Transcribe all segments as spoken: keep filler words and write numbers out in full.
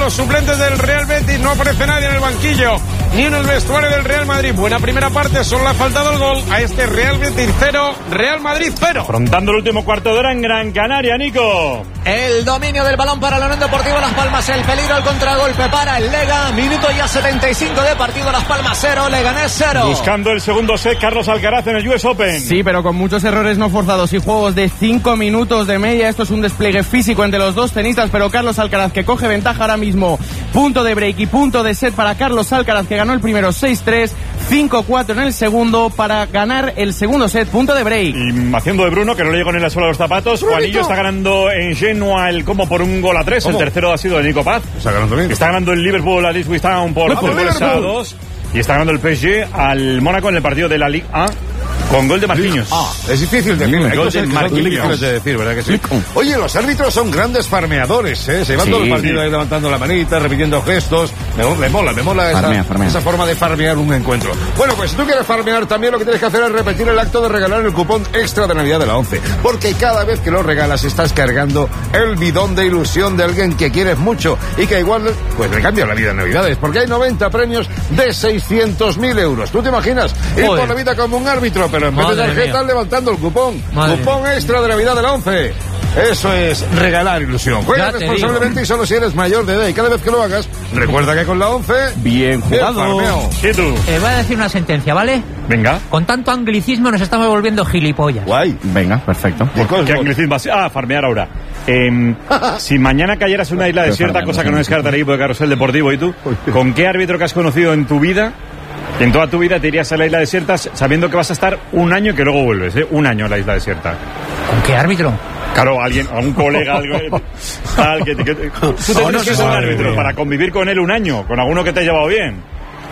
los suplentes del Real Betis, no aparece nadie en el banquillo, ni en el vestuario del Real Madrid. Buena primera parte, solo le ha faltado el gol a este Real Betis cero, Real Madrid cero. Afrontando el último cuarto de hora en Gran Canaria, Nico. El dominio del balón para la Unión Deportiva Las Palmas, el peligro, el contragolpe para el Lega, minuto ya setenta y cinco de partido, Las Palmas cero, Leganés cero. Buscando el segundo set, Carlos Alcaraz en el U S Open. Sí, pero con muchos errores no forzados y juegos de cinco minutos de media. Esto es un despliegue físico entre los dos tenistas, pero Carlos Alcaraz que coge ventaja ahora mismo. Punto de break y punto de set para Carlos Alcaraz, que ganó el primero seis tres, cinco cuatro en el segundo para ganar el segundo set, punto de break. Y haciendo de Bruno, que no le llegó ni la suela de los zapatos. Brunito. Juanillo está ganando en Genoa el como por un gol a tres. ¿Cómo? El tercero ha sido de Nico Paz. Está ganando bien. Está ganando el Liverpool a Ipswich Town por ¡Vamos, goles a Liverpool! dos. Y está ganando el P S G al Mónaco en el partido de la Ligue A con gol de Marquinhos. Ah, es difícil de decir. Hay Gol cosas de que son Marquinhos. difíciles de decir, ¿verdad que sí? Oye, los árbitros son grandes farmeadores, ¿eh? Se van Sí, todo el partido sí. ahí levantando la manita, repitiendo gestos. Me, me mola, me mola esa, Farmea, farmea. esa forma de farmear un encuentro. Bueno, pues si tú quieres farmear también, lo que tienes que hacer es repetir el acto de regalar el cupón extra de Navidad de la ONCE. Porque cada vez que lo regalas estás cargando el bidón de ilusión de alguien que quieres mucho y que igual pues le cambia la vida en Navidades. Porque hay noventa premios de seiscientos mil euros. ¿Tú te imaginas ir Joder. por la vida como un árbitro, pero en vez Madre de tarjetas mía. levantando el cupón? Madre Cupón extra de Navidad de la ONCE. Eso es regalar ilusión. Juega Ya te responsablemente y solo si eres mayor de edad. Y cada vez que lo hagas, recuerda que con la ONCE... Bien jugado. farmeo. ¿Y tú? Eh, voy a decir una sentencia, ¿vale? Venga. Con tanto anglicismo nos estamos volviendo gilipollas. Guay. Venga, perfecto. ¿Qué cosa? ¿Qué anglicismo? Ah, farmear ahora. Eh, si mañana cayeras en una isla Pero desierta, farmeando, cosa que no sí. descarta el equipo de Carrusel Deportivo, ¿y tú? ¿Con qué árbitro que has conocido en tu vida, en toda tu vida, te irías a la isla desierta sabiendo que vas a estar un año y que luego vuelves, ¿eh? Un año a la isla desierta. ¿Con qué árbitro? Claro, alguien, algún colega, algo, tal, que, que, que- tú tendrías no que sé, ser un madre árbitro mía. para convivir con él un año, con alguno que te ha llevado bien.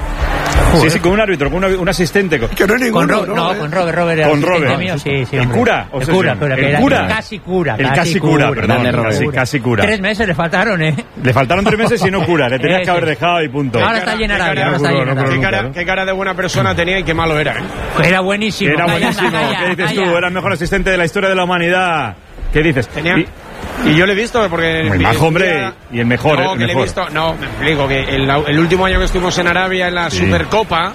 Joder. Sí, sí, con un árbitro, con una- un asistente. Con, Que no hay Con ninguno, Ro- no, con Robert, Robert. el con asistente Robert. mío, sí, sí, El hombre. cura, o El sea, cura, sí, pero el que era cura. casi cura. El casi cura, perdón, Dale, Robert. casi, casi cura. Tres meses le faltaron, ¿eh? Le faltaron tres meses y no cura, le tenías que Eso. haber dejado y punto. Ahora está llena qué Arabia, cara, ahora está no, llena no, Arabia. Qué cara, qué cara de buena persona tenía y qué malo era, ¿eh? Era buenísimo. Era Calla, buenísimo. calla, ¿Qué dices calla. tú? Era el mejor asistente de la historia de la humanidad. ¿Qué dices? Tenía... Y- Y yo le he visto porque... El mi- más hombre y el mejor, No, el que le he mejor. visto... No, me explico, que el, el último año que estuvimos en Arabia en la Sí. Supercopa,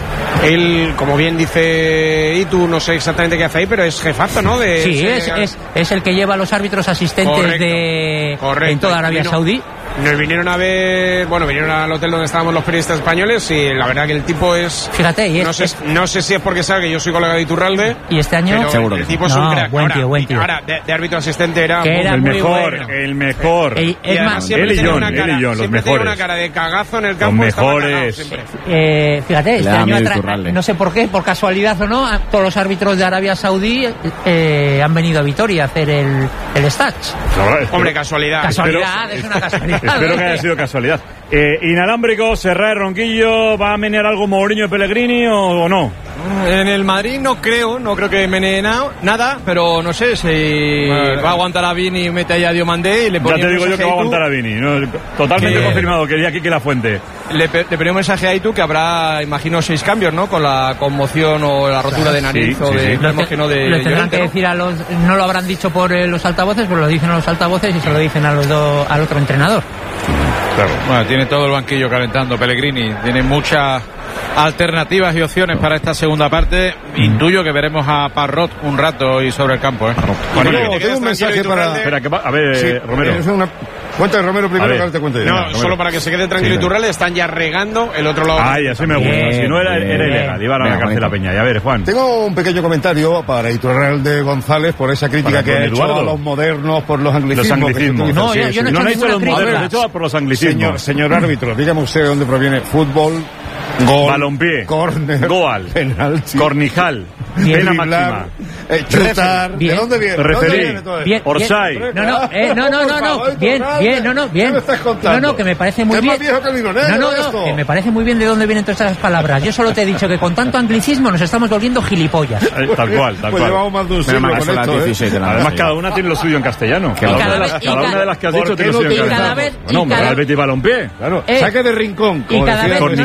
él, como bien dice Itu, no sé exactamente qué hace ahí, pero es jefazo, ¿no? De Sí, ese- es, es, es el que lleva a los árbitros asistentes Correcto, de correcto. en toda Arabia Vino- Saudí. Nos vinieron a ver, bueno, vinieron al hotel donde estábamos los periodistas españoles y la verdad que el tipo es... Fíjate, y es, no, sé, es- no sé si es porque sabe que yo soy colega de Iturralde, y este año pero Seguro el que sí. tipo es No, un crack. buen ahora, tío, buen tío. ahora, de, de árbitro asistente era... Que era el muy mejor, bueno. el mejor. Y- y es además más, siempre él y tenía John, una él cara, y John, los siempre tenía mejores. una cara de cagazo en el campo. estaba mejores. cagado siempre. eh, fíjate, este Le da año miedo atra- Iturralde. no sé por qué, por casualidad o no, a- todos los árbitros de Arabia Saudí eh, han venido a Vitoria a hacer el, el stats. Hombre, casualidad. Casualidad, es una casualidad. Espero que haya sido casualidad. Eh, inalámbrico, Serrat, Ronquillo, ¿va a menear algo Mourinho Pellegrini o, o no? En el Madrid no creo, no creo que menee na- nada, pero no sé si Vale. va a aguantar a Vini y mete ahí a Diomandé y le Ya ponía te un digo yo mensaje que va a a Itu, aguantar a Vini. ¿no? Totalmente Que- confirmado, que di aquí que la fuente. Le, pe- le ponía un mensaje a Itu que habrá, imagino, seis cambios, ¿no? Con la conmoción o la rotura de nariz Sí, o sí, de sí. esperemos que no de Lo tendrán Llorente, que ¿no? decir a los, no lo habrán dicho por eh, los altavoces, pero lo dicen a los altavoces y se lo dicen a los dos, al otro entrenador. Claro. Bueno, tiene todo el banquillo calentando Pellegrini, tiene muchas alternativas y opciones para esta segunda parte. Intuyo que veremos a Parrot un rato y sobre el campo, ¿eh? Bueno, Tengo- que- tengo un mensaje para... Espera, que va- a ver, Sí, eh, Romero. es una... Cuenta de Romero A primero, ver. que ahora te cuento yo. No, Venga, No, Romero. solo para que se quede tranquilo Sí, Iturralde, están ya regando el otro lado. Ay, así me gusta. Bien, Si no era, era bien. ilegal, iban a la Venga, cárcel a bonito. Peña. Y a ver, Juan. Tengo un pequeño comentario para Iturralde González por esa crítica Para que don ha hecho Eduardo. a los modernos por los anglicismos. Los que se anglicismos. utilizan. No, Sí, yo- sí, yo no sí. he No hecho han hecho los ninguna modernos, crítica. he hecho por los anglicismos. Señor, señor árbitro, dígame usted de dónde proviene fútbol, gol, Balompié, córner, goal, penalti, Cornijal, pena driblar, máxima, eh, chutar. Bien. ¿De dónde viene? Referí. ¿De dónde viene todo esto? Bien, Orsay. bien. No, no, eh, no, no, Por no, favor, no, bien, Iturralde. bien, no, no, bien. ¿Qué me estás contando? No, no, que me parece muy ¿Qué es bien. más viejo que el vino negro No, no, esto? no, que me parece muy bien de dónde vienen todas esas palabras. Yo solo te he dicho que con tanto anglicismo nos estamos volviendo gilipollas. Eh, tal cual, tal Pues cual. llevamos más de un Menos siglo mal que con son las esto, ¿eh? dieciséis de la Además, noche. cada una tiene lo suyo en castellano. Que Cada, lo- una, de cada las, vez- y cada ca- una de las que has ¿por dicho qué tiene lo no suyo en te- castellano. cada vez- y Bueno, cada- Real Betis Balompié. Claro, Eh, saque de rincón, como y cada decía vez- Cornijal.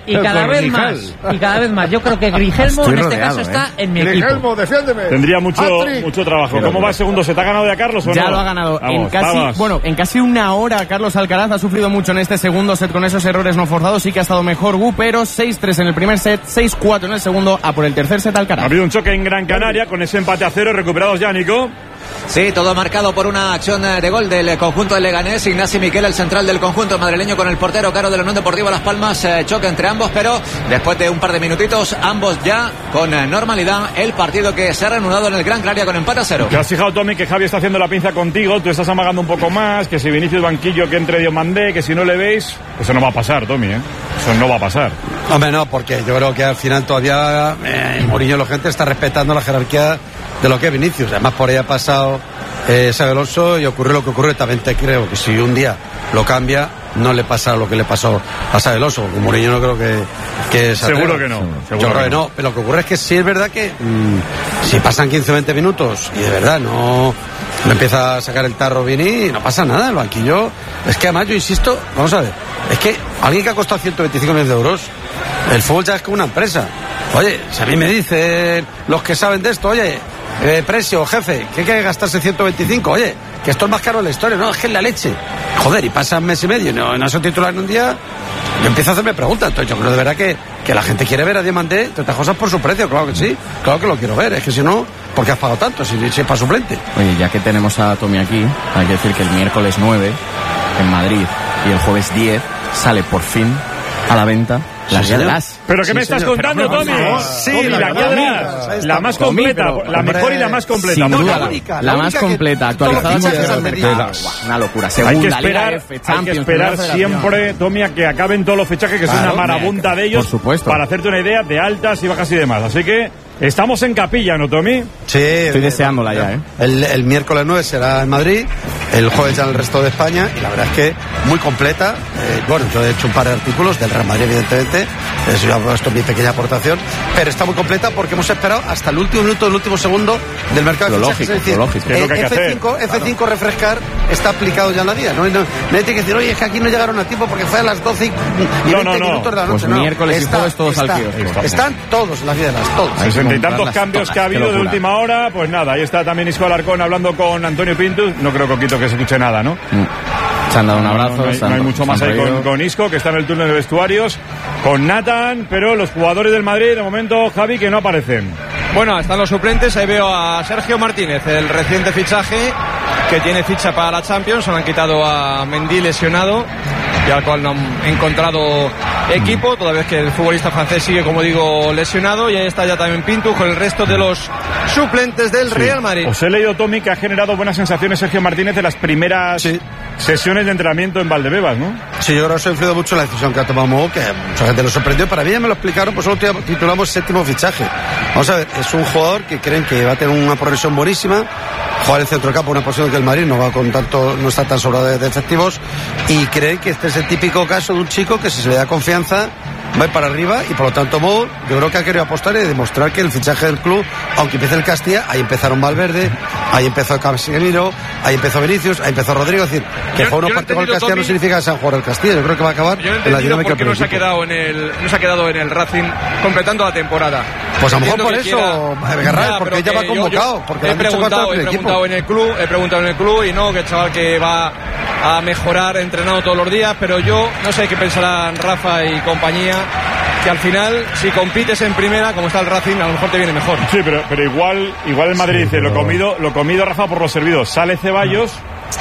y cada vez más. Y cada vez más. Yo creo que Grigelmo Estoy en este rodeado, caso ¿eh? está en mi Grigelmo, equipo. defiéndeme. Tendría mucho, Hat-trick. mucho trabajo. ¿Cómo va el segundo set? ¿Ha ganado ya Carlos o no? Ya lo ha ganado. Vamos, en casi, vamos. bueno, en casi una hora Carlos Alcaraz ha sufrido mucho en este segundo set con esos errores no forzados. Sí que ha estado mejor Wu, pero seis tres en el primer set, seis cuatro en el segundo, a por el tercer set Alcaraz. Ha habido un choque en Gran Canaria con ese empate a cero, recuperados ya, Nico. Sí, todo marcado por una acción de gol del conjunto del Leganés. Ignacio Miquel, el central del conjunto madrileño, con el portero Caro de la Unión Deportiva Las Palmas. Eh, choque entre ambos, pero después de un par de minutitos, ambos ya con eh, normalidad. El partido que se ha reanudado en el Gran Canaria con empate a cero. ¿Te has fijado, Tommy, que Javi está haciendo la pinza contigo? Tú estás amagando un poco más, que si Vinicius banquillo, que entre Diomandé, que si no le veis, eso no va a pasar, Tommy, ¿eh? Eso no va a pasar. Hombre, no, porque yo creo que al final todavía eh, Mourinho, la gente está respetando la jerarquía de lo que es Vinicius. Además, por ahí ha pasado eh, Xabi Alonso y ocurrió lo que ocurrió. También te creo que si un día lo cambia, no le pasa lo que le pasó a Xabi Alonso. Con Mourinho no creo que, que se Seguro atreva. que no. Yo Seguro creo que que no. Pero lo que ocurre es que sí es verdad que mmm, si pasan quince o veinte minutos y de verdad no, no empieza a sacar el tarro Vini, no pasa nada. El banquillo, es que además yo insisto, vamos a ver, es que alguien que ha costado ciento veinticinco millones de euros, el fútbol ya es como una empresa. Oye, si a mí me dicen los que saben de esto, oye, eh, precio, jefe, que hay que gastarse ciento veinticinco, oye, que esto es más caro en la historia, no, es que es la leche. Joder, y pasa un mes y medio y no, no se titular en un día, yo empiezo a hacerme preguntas. Entonces yo creo de verdad que, que la gente quiere ver a Diamandé, entre otras cosas, por su precio, claro que sí, claro que lo quiero ver, es que si no, ¿por qué has pagado tanto si, si es para suplente? Oye, ya que tenemos a Tommy aquí, hay que decir que el miércoles nueve en Madrid y el jueves diez sale por fin a la venta la guía de las. ¿Pero qué Sí, me estás señor. contando, Pero, Tommy? por favor. Sí, Tommy, la la guía de guía. las. Ahí La más Tommy, completa, pero, la hombre, mejor y la más completa. Sin Vamos. duda, la única, la la más única que- completa, actualizada todos los fichajes con al Almería. mercado. Buah, una locura. Hay que Segunda, Liga esperar, F, hay que Champions, esperar Primera Federación. siempre, Tommy, a que acaben todos los fichajes, que es Claro, una marabunta de ellos, por supuesto. para hacerte una idea de altas y bajas y demás. Así que estamos en capilla, ¿no, Tommy? Sí, Estoy deseándola ya, ¿eh? El, el miércoles nueve será en Madrid, el jueves ya en el resto de España, y la verdad es que muy completa. Eh, bueno, yo he hecho un par de artículos del Real Madrid, evidentemente, eso ya esto es mi pequeña aportación, pero está muy completa porque hemos esperado hasta el último minuto, el último segundo del mercado de Lo fichajes. lógico, Es decir, lo lógico. ¿Qué es lo que hay que F cinco, hacer? F cinco refrescar está aplicado ya en la día. No, no, no tiene que decir, oye, es que aquí no llegaron a tiempo porque fue a las doce y No, veinte no, no. minutos de la Pues noche. no, miércoles y está, jueves todos al está, kiosco. Están todos en las guías de las, todos. Hay que Sesenta y tantos comprarlas cambios todas, que ha qué habido de locura. última hora, pues nada, ahí está también Isco Alarcón hablando con Antonio Pintus. No creo, Coquito, que se escuche nada, ¿no? Se han dado un abrazo. No, no hay, se han- no hay mucho se más han ahí con, reído. con Isco, que está en el turno de vestuarios, con Nathan, pero los jugadores del Madrid, de momento, Javi, que no aparecen. Bueno, están los suplentes. Ahí veo a Sergio Martínez, el reciente fichaje que tiene ficha para la Champions. Se lo han quitado a Mendy lesionado y al cual no han encontrado equipo, toda vez que el futbolista francés sigue, como digo, lesionado. Y ahí está ya también Pintus con el resto de los suplentes del Real Madrid. Os he leído, Tommy, que ha generado buenas sensaciones Sergio Martínez de las primeras Sí. sesiones de entrenamiento en Valdebebas, ¿no? Sí, yo creo que eso ha influido mucho en la decisión que ha tomado Mou, que mucha gente lo sorprendió. Para mí ya me lo explicaron, pues solo titulamos séptimo fichaje. Vamos a ver, es un jugador que creen que va a tener una progresión buenísima, jugar en centro campo, una posición que el Madrid no va con tanto, no está tan sobrado de, de efectivos, y creen que este es el típico caso de un chico que si se le da confianza va a ir para arriba, y por lo tanto Mou, yo creo que ha querido apostar y demostrar que el fichaje del club, aunque empiece el Castilla, ahí empezaron Valverde, ahí empezó Casemiro, ahí empezó Vinicius, ahí empezó Rodrigo, es decir, que Yo- jugar yo un no he partido con el entendido, Castilla no Tommy, significa que sea jugar el Castilla, yo creo que va a acabar Yo no he en la entendido dinámica por qué del no se ha equipo. quedado en el no se ha quedado en el Racing completando la temporada. Pues a lo mejor Entiendo por que eso, quiera- Garral, Ya, porque pero ya va que yo- convocado, yo porque he le han dicho que va a estar preguntado, en he el preguntado en el club, he preguntado en el club y no, que el chaval que va a mejorar entrenando todos los días, pero yo no sé qué pensarán Rafa y compañía, que al final si compites en primera, como está el Racing, a lo mejor te viene mejor. Sí, pero, pero igual, igual el Madrid dice, lo comido, lo comido, Rafa, por lo servido. Sale Ceballos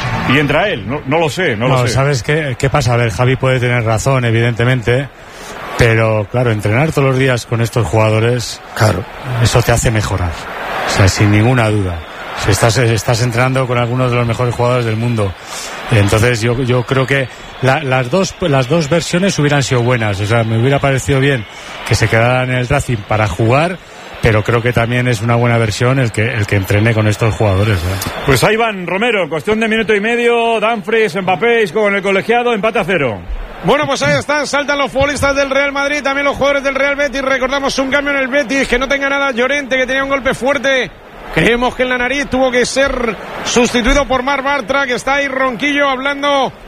y entra él. No, no lo sé, no, No, lo sé. ¿sabes qué, qué pasa? A ver, Javi puede tener razón, evidentemente, pero claro, entrenar todos los días con estos jugadores, Claro. eso te hace mejorar, o sea, sin ninguna duda. Si estás, estás entrenando con algunos de los mejores jugadores del mundo, entonces yo, yo creo que la, las dos, las dos versiones hubieran sido buenas, o sea, me hubiera parecido bien que se quedara en el Racing para jugar, pero creo que también es una buena versión el que, el que entrene con estos jugadores, ¿eh? Pues ahí van, Romero, en cuestión de minuto y medio, Dumfries, Mbappé, Isco con el colegiado, empate a cero. Bueno, pues ahí están, saltan los futbolistas del Real Madrid, también los jugadores del Real Betis. Recordamos un cambio en el Betis, que no tenga nada Llorente, que tenía un golpe fuerte. Creemos que en la nariz tuvo que ser sustituido por Marc Bartra, que está ahí ronquillo hablando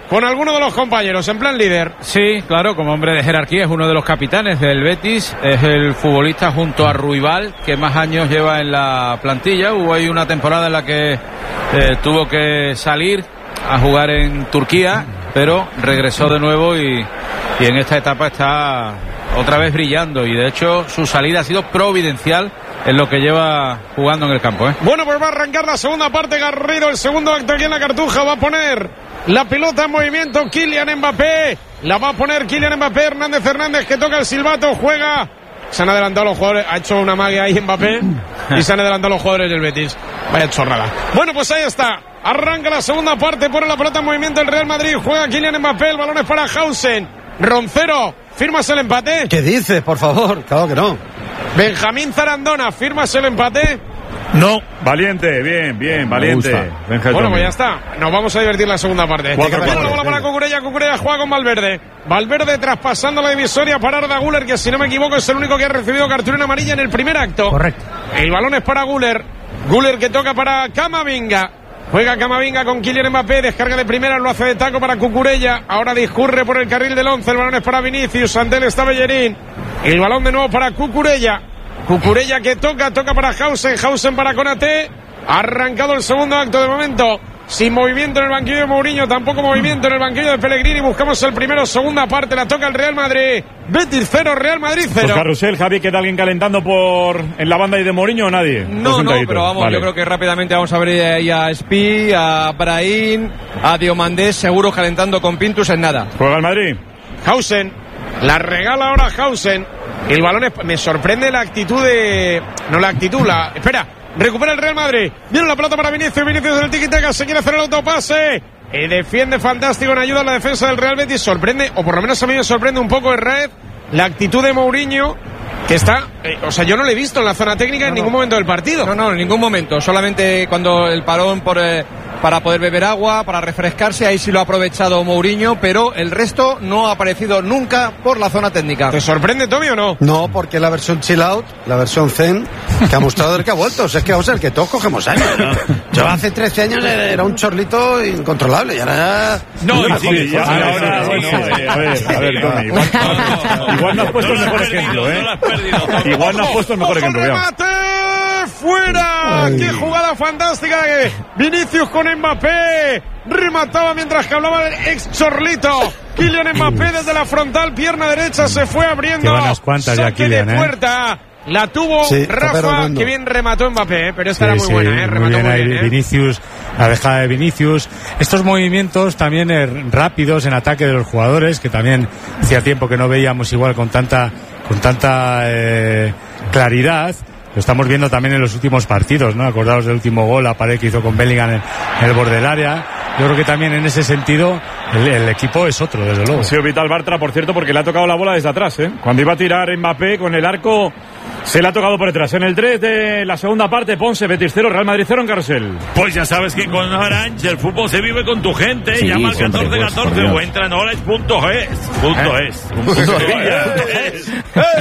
con alguno de los compañeros, en plan líder. Sí, claro, como hombre de jerarquía, es uno de los capitanes del Betis, es el futbolista junto a Ruibal que más años lleva en la plantilla. Hubo ahí una temporada en la que eh, tuvo que salir a jugar en Turquía, pero regresó de nuevo y, y en esta etapa está otra vez brillando, y de hecho su salida ha sido providencial en lo que lleva jugando en el campo, ¿eh? Bueno, pues va a arrancar la segunda parte. Garrido, el segundo acto aquí en la Cartuja, va a poner la pelota en movimiento Kylian Mbappé, la va a poner Kylian Mbappé. Hernández Hernández, que toca el silbato, juega. Se han adelantado los jugadores, ha hecho una magia ahí Mbappé y se han adelantado los jugadores del Betis. Vaya chorrada. Bueno, pues ahí está, arranca la segunda parte, pone la pelota en movimiento el Real Madrid, juega Kylian Mbappé, el balón es para Hausen. Roncero, ¿firmas el empate? ¿Qué dices, por favor? Claro que no. Benjamín Zarandona, ¿firmas el empate? No. Valiente, bien, bien, valiente. Bueno, pues ya está. Nos vamos a divertir la segunda parte. Viene la bola para Cucurella. Cucurella juega con Valverde. Valverde traspasando la divisoria para Arda Güler, que si no me equivoco es el único que ha recibido cartulina amarilla en el primer acto. Correcto. El balón es para Güler. Güler que toca para Camavinga. Juega Camavinga con Kylian Mbappé, descarga de primera, lo hace de taco para Cucurella. Ahora discurre por el carril del once, el balón es para Vinicius, ante él está Bellerín. El balón de nuevo para Cucurella. Cucurella que toca, toca para Hausen, Hausen para Konaté. Ha arrancado el segundo acto de momento. Sin movimiento en el banquillo de Mourinho, tampoco movimiento en el banquillo de Pellegrini. Buscamos el primero, segunda parte, la toca el Real Madrid. Betis cero, Real Madrid cero. Pues Carrusel, Javi, ¿queda alguien calentando por en la banda y de Mourinho o nadie? No, no, pero vamos, vale. Yo creo que rápidamente vamos a ver ahí a Spi, a Brahim, a Diomandés, seguro calentando con Pintus en nada. ¿Juega el Madrid? Hausen, la regala ahora Hausen. El balón es... Me sorprende la actitud de... No la actitud, la... Espera. Recupera el Real Madrid. Viene la pelota para Vinicius. Vinicius del tiki-taka. Se quiere hacer el autopase. Y defiende fantástico en ayuda a la defensa del Real Betis. Sorprende, o por lo menos a mí me sorprende un poco el Raed, la actitud de Mourinho, que está... Eh, o sea, yo no le he visto en la zona técnica no, en ningún no. momento del partido. No, no, en ningún momento. Solamente cuando el parón por... Eh, para poder beber agua, para refrescarse, ahí sí lo ha aprovechado Mourinho, pero el resto no ha aparecido nunca por la zona técnica. ¿Te sorprende, Tommy, o no? No, porque la versión chill out, la versión zen, que ha mostrado el que ha vuelto. O sea, es que vamos a ver, que todos cogemos años, ¿no? Yo hace trece años era un chorlito incontrolable y ahora ya... No, no sí, ya, ahora, ahora, bueno, eh, a ver, a ver, Tommy, igual, no, igual no has puesto el mejor ejemplo, ¿eh? Igual no has puesto el mejor ejemplo, ya. ¡Fuera! Ay. ¡Qué jugada fantástica! Que Vinicius con Mbappé remataba mientras que hablaba el ex chorlito. Kylian Mbappé desde la frontal, pierna derecha, se fue abriendo. Llevan unas cuantas ya, Kylian, de puerta. ¿eh? La tuvo sí, Rafa, que bien remató Mbappé, ¿eh? Pero esta sí, era muy sí, buena, ¿eh? Remató muy bien, muy bien ¿eh? Vinicius, la dejada de Vinicius. Estos movimientos también eh, rápidos en ataque de los jugadores, que también hacía tiempo que no veíamos igual con tanta, con tanta eh, claridad. Lo estamos viendo también en los últimos partidos, ¿no? Acordaos del último gol, la pared que hizo con Bellingham en, en el borde del área. Yo creo que también en ese sentido el, el equipo es otro, desde luego. Ha sido vital Bartra, por cierto, porque le ha tocado la bola desde atrás, ¿eh? Cuando iba a tirar Mbappé con el arco, se le ha tocado por detrás. En el tres de la segunda parte, Ponce, Betis cero, Real Madrid cero en Carrusel. Pues ya sabes que con Orange el fútbol se vive con tu gente. Sí, llama al catorce catorce o entra en orange punto es. Punto es. Punto es.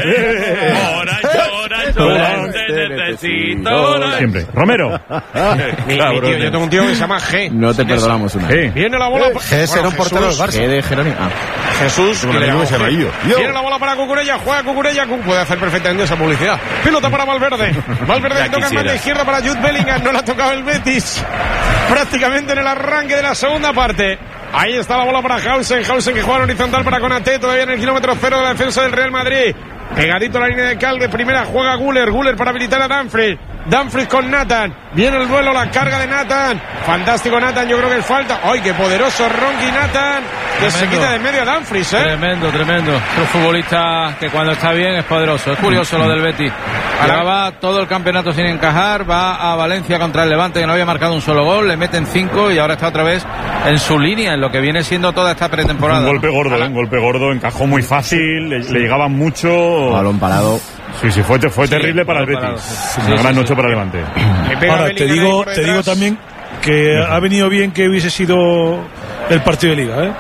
Orange, Orange, Orange, necesito. Siempre. Romero. Mi, mi tío, yo tengo un tío que se llama G. No te perdonamos una. Sí. Viene la bola. G será un portero del Barça. G de Jerónimo. Ah. Jesús. Que le se ha ido. Viene la bola para Cucurella. Juega Cucurella. Puede hacer perfectamente esa publicidad. Pelota para Valverde. Valverde que toca en banda izquierda para Jude Bellingham. No la ha tocado el Betis. Prácticamente en el arranque de la segunda parte. Ahí está la bola para Hausen. Hausen que juega en horizontal para Konaté. Todavía en el kilómetro cero de la defensa del Real Madrid. Pegadito a la línea de cal de primera juega Güler. Güler para habilitar a Dumfries. Dumfries con Nathan. Viene el duelo, la carga de Nathan. Fantástico Nathan, yo creo que es falta. ¡Ay, qué poderoso Ronky Nathan! Que tremendo. Se quita de medio a Dumfries, ¿eh? Tremendo, tremendo. Es un futbolista que cuando está bien es poderoso. Es curioso lo del Betis. Llevaba todo el campeonato sin encajar. Va a Valencia contra el Levante, que no había marcado un solo gol. Le meten cinco y ahora está otra vez en su línea, en lo que viene siendo toda esta pretemporada. Un golpe gordo, ¿eh? Un golpe gordo. Encajó muy fácil. Le, le llegaban mucho. Balón parado. Sí, sí, fue, fue sí, terrible para el Betis. Sí, Una sí, gran sí, noche sí. para Levante. Ahora, te digo, te digo también que ha venido bien que hubiese sido el partido de Liga, ¿eh?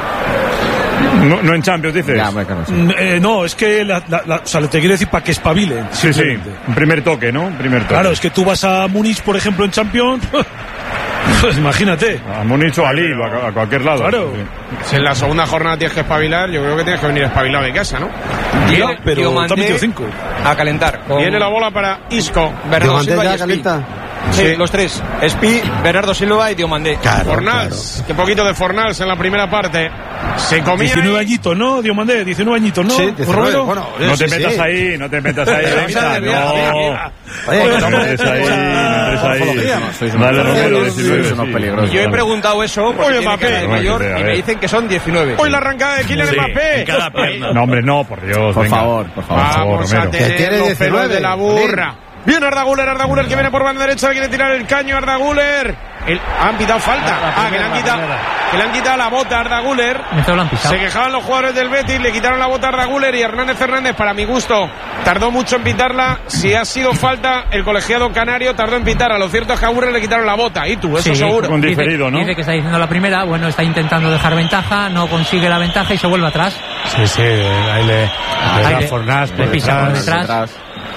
No, no en Champions, dices. Ya, bueno, sí. eh, no, es que la, la, la, o sea, te quiero decir para que espabilen. Sí, sí, un primer toque, ¿no? Un primer toque. Claro, es que tú vas a Múnich, por ejemplo, en Champions Pues imagínate. A Múnich o a Lille, a, a cualquier lado. Claro. Si en la segunda jornada tienes que espabilar, yo creo que tienes que venir espabilado de casa, ¿no? Viene, pero Diomandé está metido cinco. a calentar. Con Viene la bola para Isco. Bernardo Silva y ya Espi. calienta. Sí, Sí. los tres. Espi, Bernardo Silva y Diomandé. Claro, Fornals, qué poquito de Fornals en la primera parte. Se comía diecinueve ahí. añitos, ¿no? Diomandé, diecinueve añitos, ¿no? Sí, diecinueve. Romero. Bueno, No te sí, metas sí. ahí, no te metas ahí. Pero venga, sale bien, no. bien, bien. Oye, No que entres ahí, no entres morfología, ¿no? ahí. Dale, Romero, diecinueve. Sois unos sí. peligrosos. Yo he preguntado eso porque Oye, tiene Mbappé. cara de mayor Oye, a y ver. me dicen que son diecinueve. Hoy la arrancada de Kylian Sí, Mbappé. en cada pierna. No, hombre, no, por Dios. Por venga. favor, por favor. Vamos Romero. a Que tener tiene los pelos diecinueve, de la burra. Viene Arda Güler, Arda Güler que viene por banda derecha, quiere tirar el caño, Arda Güler. El, han pitado falta. Ah, que le han quitado, que le han quitado la bota a Arda Güler. Esto lo han pisado. Se quejaban los jugadores del Betis, le quitaron la bota a Arda Güler y Hernández Hernández, para mi gusto, tardó mucho en pitarla. Si ha sido falta, el colegiado canario tardó en pitarla. Lo cierto es que a Güler le quitaron la bota. Y tú, eso Sí, seguro. Con dice, diferido, ¿no? dice que está diciendo la primera, bueno, está intentando dejar ventaja, no consigue la ventaja y se vuelve atrás. Sí, sí, ahí le, le Ahí da le- Fornás le por pisa por detrás. detrás.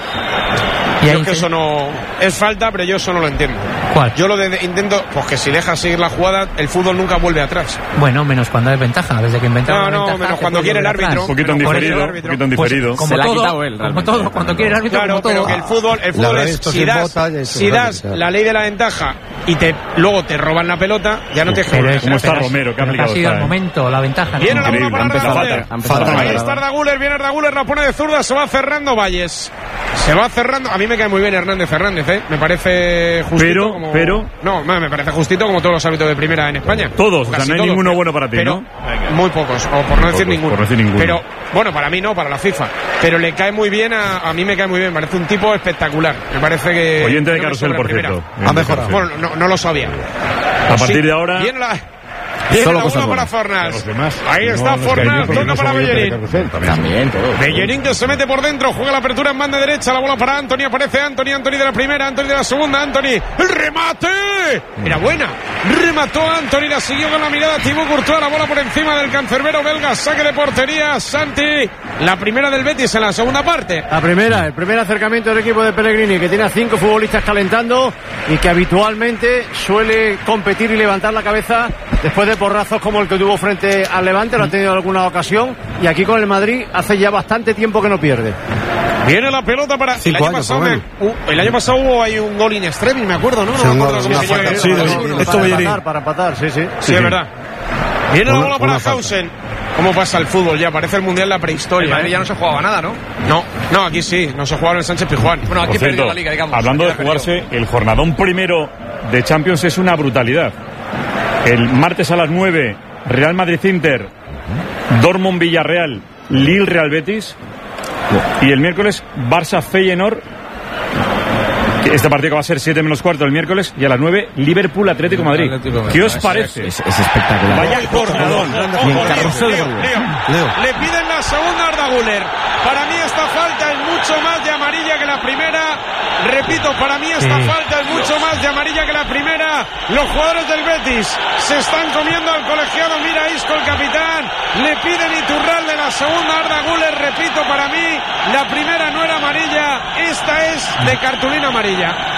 Y Yo ahí es que se- eso no es falta, pero yo eso no lo entiendo. ¿Cuál? Yo lo de, intento, pues que si dejas seguir la jugada, el fútbol nunca vuelve atrás. Bueno, menos cuando hay ventaja, desde que inventaron No, la no, ventaja, menos se cuando puede quiere el volver árbitro. atrás. Un poquito en Por eso el diferido, un árbitro. poquito en Pues, diferido. como Se la ha todo, quitado él, como realmente. todo, cuando quiere el árbitro, Claro, como todo. pero que el fútbol, el La fútbol habrá es visto si sin das, bota y eso si es lo das que sea. la ley de la ventaja y te luego te roban la pelota, ya no te Pero jodes. es- ¿Cómo está pero- Romero? ¿Qué pero que ha aplicado sido está, el eh? momento, la ventaja. ¿no? Viene la bola Increíble, para ha empezado Arda Güler. fatal. Ha empezado Ahí fatal. está Arda Güler, viene Arda Güler, la pone de zurda, se va cerrando Valles. Se va cerrando. A mí me cae muy bien Hernández Hernández, ¿eh? Me parece justito. Pero, como... pero- No, me me parece justito como todos los árbitros de primera en España. Todos, o sea, Casi no hay todos, ninguno pero- bueno para ti, pero ¿no? Muy pocos, o por no decir Pocos, ninguno. por no decir ninguno. Pero, bueno, para mí no, para la FIFA. Pero le cae muy bien, a, a mí me cae muy bien. Me parece un tipo espectacular. Me parece que. Oyente de no me Carrusel, sobra por primera. cierto. Ha mejorado. Bueno, no, no lo sabía. A partir Sí, de ahora. Viene la. Viene Solo la cosas bola para buenas. Fornals. Ahí está Fornals, toca para Bellerín. También, todo. Bellerín que se mete por dentro, juega la apertura en banda derecha, la bola para Anthony, aparece Anthony, Anthony de la primera, Anthony de la segunda, Anthony, el remate, era buena, remató Anthony, la siguió con la mirada Thibaut Courtois, la bola por encima del cancerbero belga, saque de portería, Santi, la primera del Betis en la segunda parte. La primera, el primer acercamiento del equipo de Pellegrini, que tiene a cinco futbolistas calentando y que habitualmente suele competir y levantar la cabeza después de porrazos como el que tuvo frente al Levante, lo ha tenido en alguna ocasión, y aquí con el Madrid hace ya bastante tiempo que no pierde. Viene la pelota para el Cinco año, años, pasado por lo me- uh, el año pasado hubo ahí un gol in extremis, me acuerdo, ¿no? No Sí, me un acuerdo gol, cómo una se llama. falta. el- Sí, de- Para esto Bellerín. empatar, para empatar, sí, sí. Sí, es verdad. Viene la Una- bola para una falta. Hausen. ¿Cómo pasa el fútbol ya? Parece el Mundial la prehistoria. En Madrid ya no se jugaba nada, ¿no? No, no, aquí sí, no se jugaba en el Sánchez Pizjuán. Bueno, aquí Por perdió cierto, la liga, digamos. hablando de Aquí la perdió. jugarse, el jornadón primero de Champions es una brutalidad. El martes a las nueve, Real Madrid-Inter, Dortmund-Villarreal, Lille-Real Betis. Y el miércoles, Barça-Feyenoord. que Este partido que va a ser siete menos cuarto el miércoles. Y a las nueve, Liverpool-Atlético Madrid. Atlético Madrid. ¿Qué os parece? Es, es espectacular. Vaya jornadón. Y en carrusel Leo, de Leo, Leo. Le piden la segunda a Arda Güler. Para mí esta falta es mucho más de amarilla que la primera. Repito, para mí esta Sí. falta es mucho más de amarilla que la primera. Los jugadores del Betis se están comiendo al colegiado. Mira Isco, el capitán. Le piden Iturralde la segunda a Arda Güler. Repito, para mí la primera no era amarilla. Esta es de cartulina amarilla.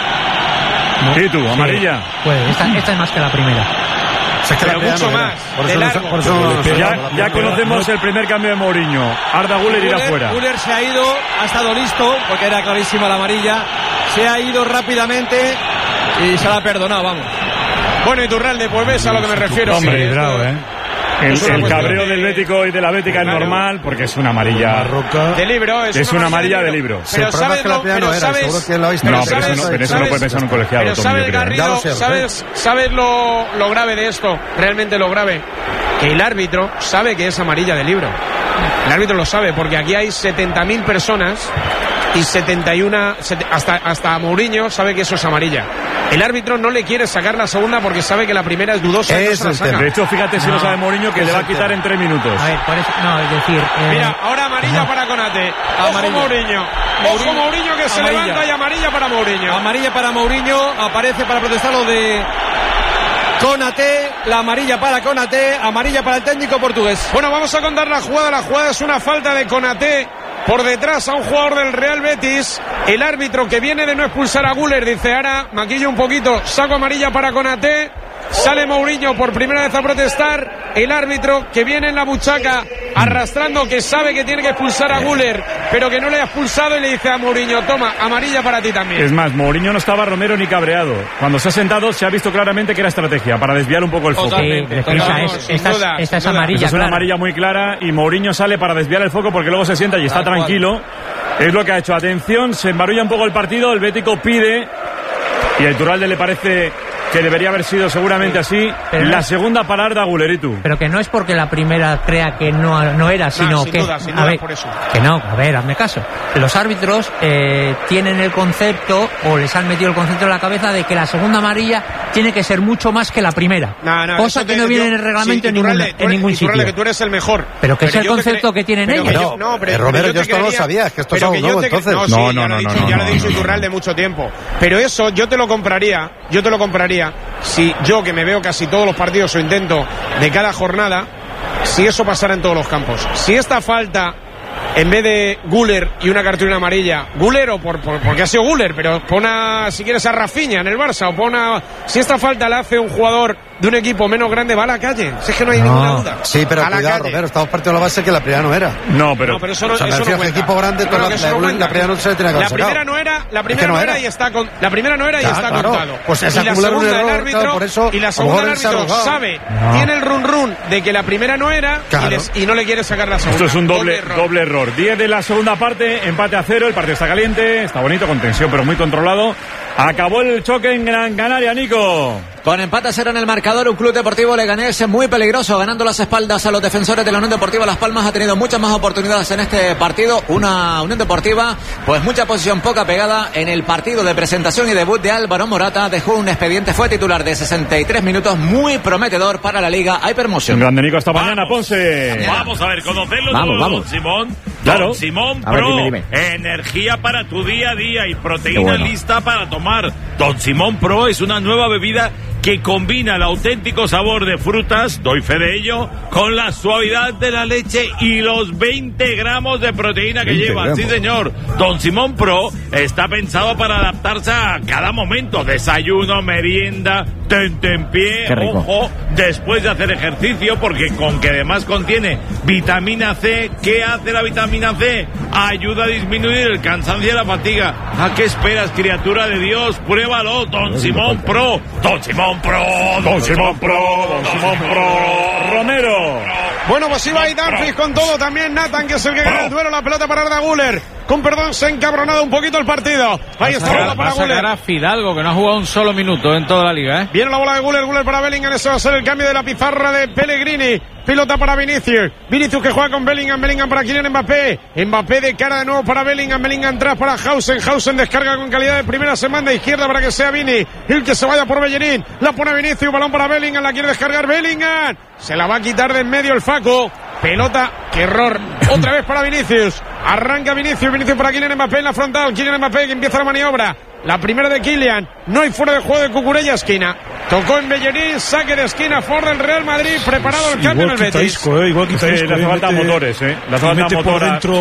¿Y tú, amarilla? Pues esta, esta es más que la primera. Es que la Pero primera mucho no era. más, Por de eso no- largo. por eso no- Ya, ya conocemos el primer cambio de Mourinho. Arda Güler irá Güler- fuera. Güler se ha ido, ha estado listo, porque era clarísima la amarilla. Se ha ido rápidamente y se la ha perdonado, vamos. Bueno, Iturralde, pues ves a lo que me refiero. Hombre, Sí, esto- Bravo, ¿eh? El, Es una el cuestión cabreo de- del Bético y de la Bética es Claro. normal porque es una amarilla. Roca. De libro, es, Es una amarilla de libro. Sí, el Pero problema sabes es que la lo- primera pero no era, sabes- seguro que lo habéis No, pero pero eso no, sabes- pero eso no sabes- puede pensar un colegiado, Pero Tommy, sabes, yo creo. Garrido, Ya lo sé, lo sé. sabes, sabes lo, lo grave de esto, realmente lo grave, que el árbitro sabe que es amarilla de libro. El árbitro lo sabe, porque aquí hay setenta mil personas y setenta y uno, sete- hasta, hasta Mourinho sabe que eso es amarilla. El árbitro no le quiere sacar la segunda porque sabe que la primera es dudosa y no Es se la el saca. De hecho, fíjate si No. lo sabe Mourinho que le va a quitar en tres minutos. A ver, por eso, no, es decir, eh, Mira, ahora amarilla para Conate. Ojo Amarilla. Mourinho. Ojo Mourinho. Mourinho que se Amarilla. levanta y amarilla para Mourinho. Amarilla para Mourinho, aparece para protestar lo de Konaté, la amarilla para Konaté, amarilla para el técnico portugués. Bueno, vamos a contar la jugada. La jugada es una falta de Konaté por detrás a un jugador del Real Betis. El árbitro que viene de no expulsar a Güler dice, ahora maquillo un poquito, saco amarilla para Konaté. Sale Mourinho por primera vez a protestar. El árbitro que viene en la buchaca arrastrando, que sabe que tiene que expulsar a Güler, pero que no le ha expulsado, y le dice a Mourinho: toma, amarilla para ti también. Es más, Mourinho no estaba Romero ni cabreado. Cuando se ha sentado se ha visto claramente que era estrategia para desviar un poco el foco. Totalmente, sí, esa es, esta, duda, esta es amarilla. Esta es una clara. amarilla muy clara y Mourinho sale para desviar el foco porque luego se sienta y está Tal tranquilo. Cual. Es lo que ha hecho. Atención, se embarulla un poco el partido, el Bético pide y el Iturralde le parece que debería haber sido seguramente así. Pero la no, segunda parada a Guleritu. Pero que no es porque la primera crea que no, no era, sino no, sin que... Duda, sin a duda ver, por eso. Que no, a ver, hazme caso. Los árbitros eh, tienen el concepto, o les han metido el concepto en la cabeza, de que la segunda amarilla tiene que ser mucho más que la primera. No, no, cosa que te, no viene yo, en el reglamento sí, en, ninguna, eres, en ningún sitio. Que tú eres el mejor. Pero que pero es el concepto cre... que tienen pero ellos. Yo, no, pero, eh, Romero, pero yo, yo esto no lo sabía, es que esto es algo nuevo, te... entonces. No, sí, no, no, ya no, lo he no, dicho, no, ya lo he dicho no, Iturralde no. mucho tiempo. Pero eso yo te lo compraría, yo te lo compraría si yo, que me veo casi todos los partidos o intento de cada jornada, si eso pasara en todos los campos. Si esta falta, en vez de Güler y una cartulina amarilla, Güler o por, por, porque ha sido Güler, pero pon a, si quieres, a Rafinha en el Barça, o pon a, si esta falta la hace un jugador de un equipo menos grande, va a la calle. Si es que no hay no. ninguna duda. Sí, pero a cuidado, Romero, estamos partiendo de la base que la primera no era. No, pero, no, pero eso no, o sea, eso no cuenta. equipo grande, no, la, la, no la, la primera no se le tiene que La haber primera no era, la primera es que no no era. era y está con, la primera no era y ya, está claro. contado. Pues y la segunda el árbitro, claro, por eso, y la segunda el árbitro sabe, no. tiene el run run de que la primera no era, claro. y, les, y no le quiere sacar la segunda. Esto es un doble, doble error. Doble error. diez de la segunda parte, empate a cero, el partido está caliente, está bonito, con tensión, pero muy controlado. Acabó el choque en Gran Canaria, Nico. Con empate a cero en el marcador, un Club Deportivo Leganés muy peligroso, ganando las espaldas a los defensores de la Unión Deportiva Las Palmas. Ha tenido muchas más oportunidades en este partido. Una Unión Deportiva, pues mucha posición poca pegada. En el partido de presentación y debut de Álvaro Morata dejó un expediente, fue titular de sesenta y tres minutos, muy prometedor para la Liga Hypermotion. Grande, Nico, hasta mañana, Ponce. Vamos a ver, conocerlo vamos, todo, vamos. Don Simón. Claro. Don Simón a ver, Pro, dime, dime. Energía para tu día a día y proteína bueno. lista para tomar. Don Simón Pro es una nueva bebida que combina el auténtico sabor de frutas, doy fe de ello, con la suavidad de la leche y los veinte gramos de proteína que lleva. Gramos. Sí, señor. Don Simón Pro está pensado para adaptarse a cada momento. Desayuno, merienda, tentempié, ojo, después de hacer ejercicio, porque con que además contiene vitamina C, ¿qué hace la vitamina C? Ayuda a disminuir el cansancio y la fatiga. ¿A qué esperas, criatura de Dios? Pruébalo, Don Simón Pro. Don Simón Pro, Don Simón Pro, Don Simón Pro, Romero. Bueno, pues iba ahí Danfries con todo, también Nathan, que es el que gana el duelo, la pelota para Arda Güler. Con perdón, se ha encabronado un poquito el partido. Ahí está la bola para Güler. Va a Fidalgo, que no ha jugado un solo minuto en toda la liga, ¿eh? Viene la bola de Güler, Güler para Bellingham, ese va a ser el cambio de la pizarra de Pellegrini. Pilota para Vinicius. Vinicius que juega con Bellingham. Bellingham para Kylian Mbappé. Mbappé de cara de nuevo para Bellingham. Bellingham atrás para Hausen. Hausen descarga con calidad de primera. Se manda a izquierda para que sea Vini. El que se vaya por Bellerín. La pone Vinicius. Balón para Bellingham. La quiere descargar Bellingham. Se la va a quitar de en medio el Faco. Pelota. Qué error. Otra vez para Vinicius. Arranca Vinicius. Vinicius para Kylian Mbappé en la frontal. Kylian Mbappé que empieza la maniobra. La primera de Kylian. No hay fuera de juego de Cucurella, esquina. Tocó en Bellerín, saque de esquina, Ford del Real Madrid, preparado el cambio en el Betis. Isco, eh, igual quita sí, Isco, le hace falta mete, motores, ¿eh? Le hace falta mete motor por dentro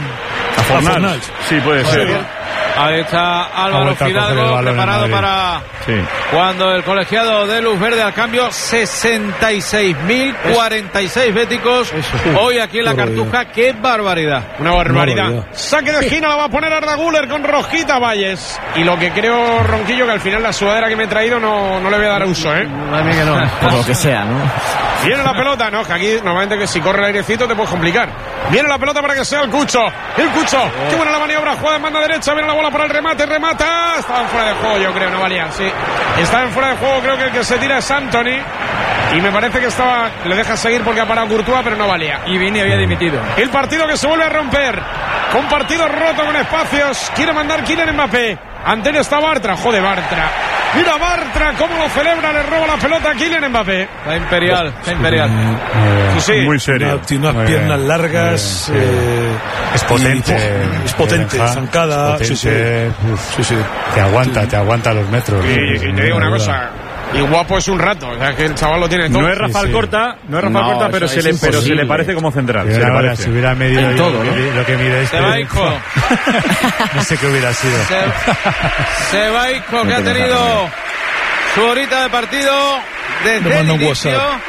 sí. a Fornal. Sí, puede ser. Sí. Ahí está Álvaro Fidalgo, preparado para sí. cuando el colegiado de Luz Verde al cambio. Sesenta y seis mil cuarenta y seis béticos hoy aquí en la Cartuja. ¡Qué barbaridad! Una barbaridad. barbaridad. Saque de esquina la va a poner Arda Güler con Rosquita Valles. Y lo que creo, Ronquillo, que al final la sudadera que me he traído no, no le voy a dar uso, ¿eh? A mí que no, por lo que sea, ¿no? Viene la pelota, no, que aquí normalmente que si corre el airecito te puedes complicar. Viene la pelota para que sea el Cucho. El Cucho, oh. Qué buena la maniobra, juega en banda derecha, viene la bola para el remate, remata. Estaba fuera de juego, yo creo, no valía, sí. Está en fuera de juego, creo que el que se tira es Anthony. Y me parece que estaba, le deja seguir porque ha parado Courtois, pero no valía. Y Vini había dimitido. El partido que se vuelve a romper. Con partido roto con espacios. Quiere mandar Kylian Mbappé. Antonio está Bartra, joder Bartra. Mira Bartra, cómo lo celebra, le roba la pelota a Kylian Mbappé. Está imperial, está imperial. Sí, sí. Muy serio. Tiene unas piernas largas. Eh, es potente. Y, es potente, zancada. Sí, sí. sí, sí. Te aguanta, te aguanta los metros. Y, y te digo una cosa. Y guapo es un rato, o sea que el chaval lo tiene todo. No es Rafael sí, sí. Corta, no es Rafael no, Corta, pero se, le, pero se le parece como central. Se le parece. Si hubiera medido en todo, lo, ¿no? lo que mide este. Sebaico. No sé qué hubiera sido. Se, Sebaico que ha tenido su horita de partido desde Me manda el un inicio. WhatsApp.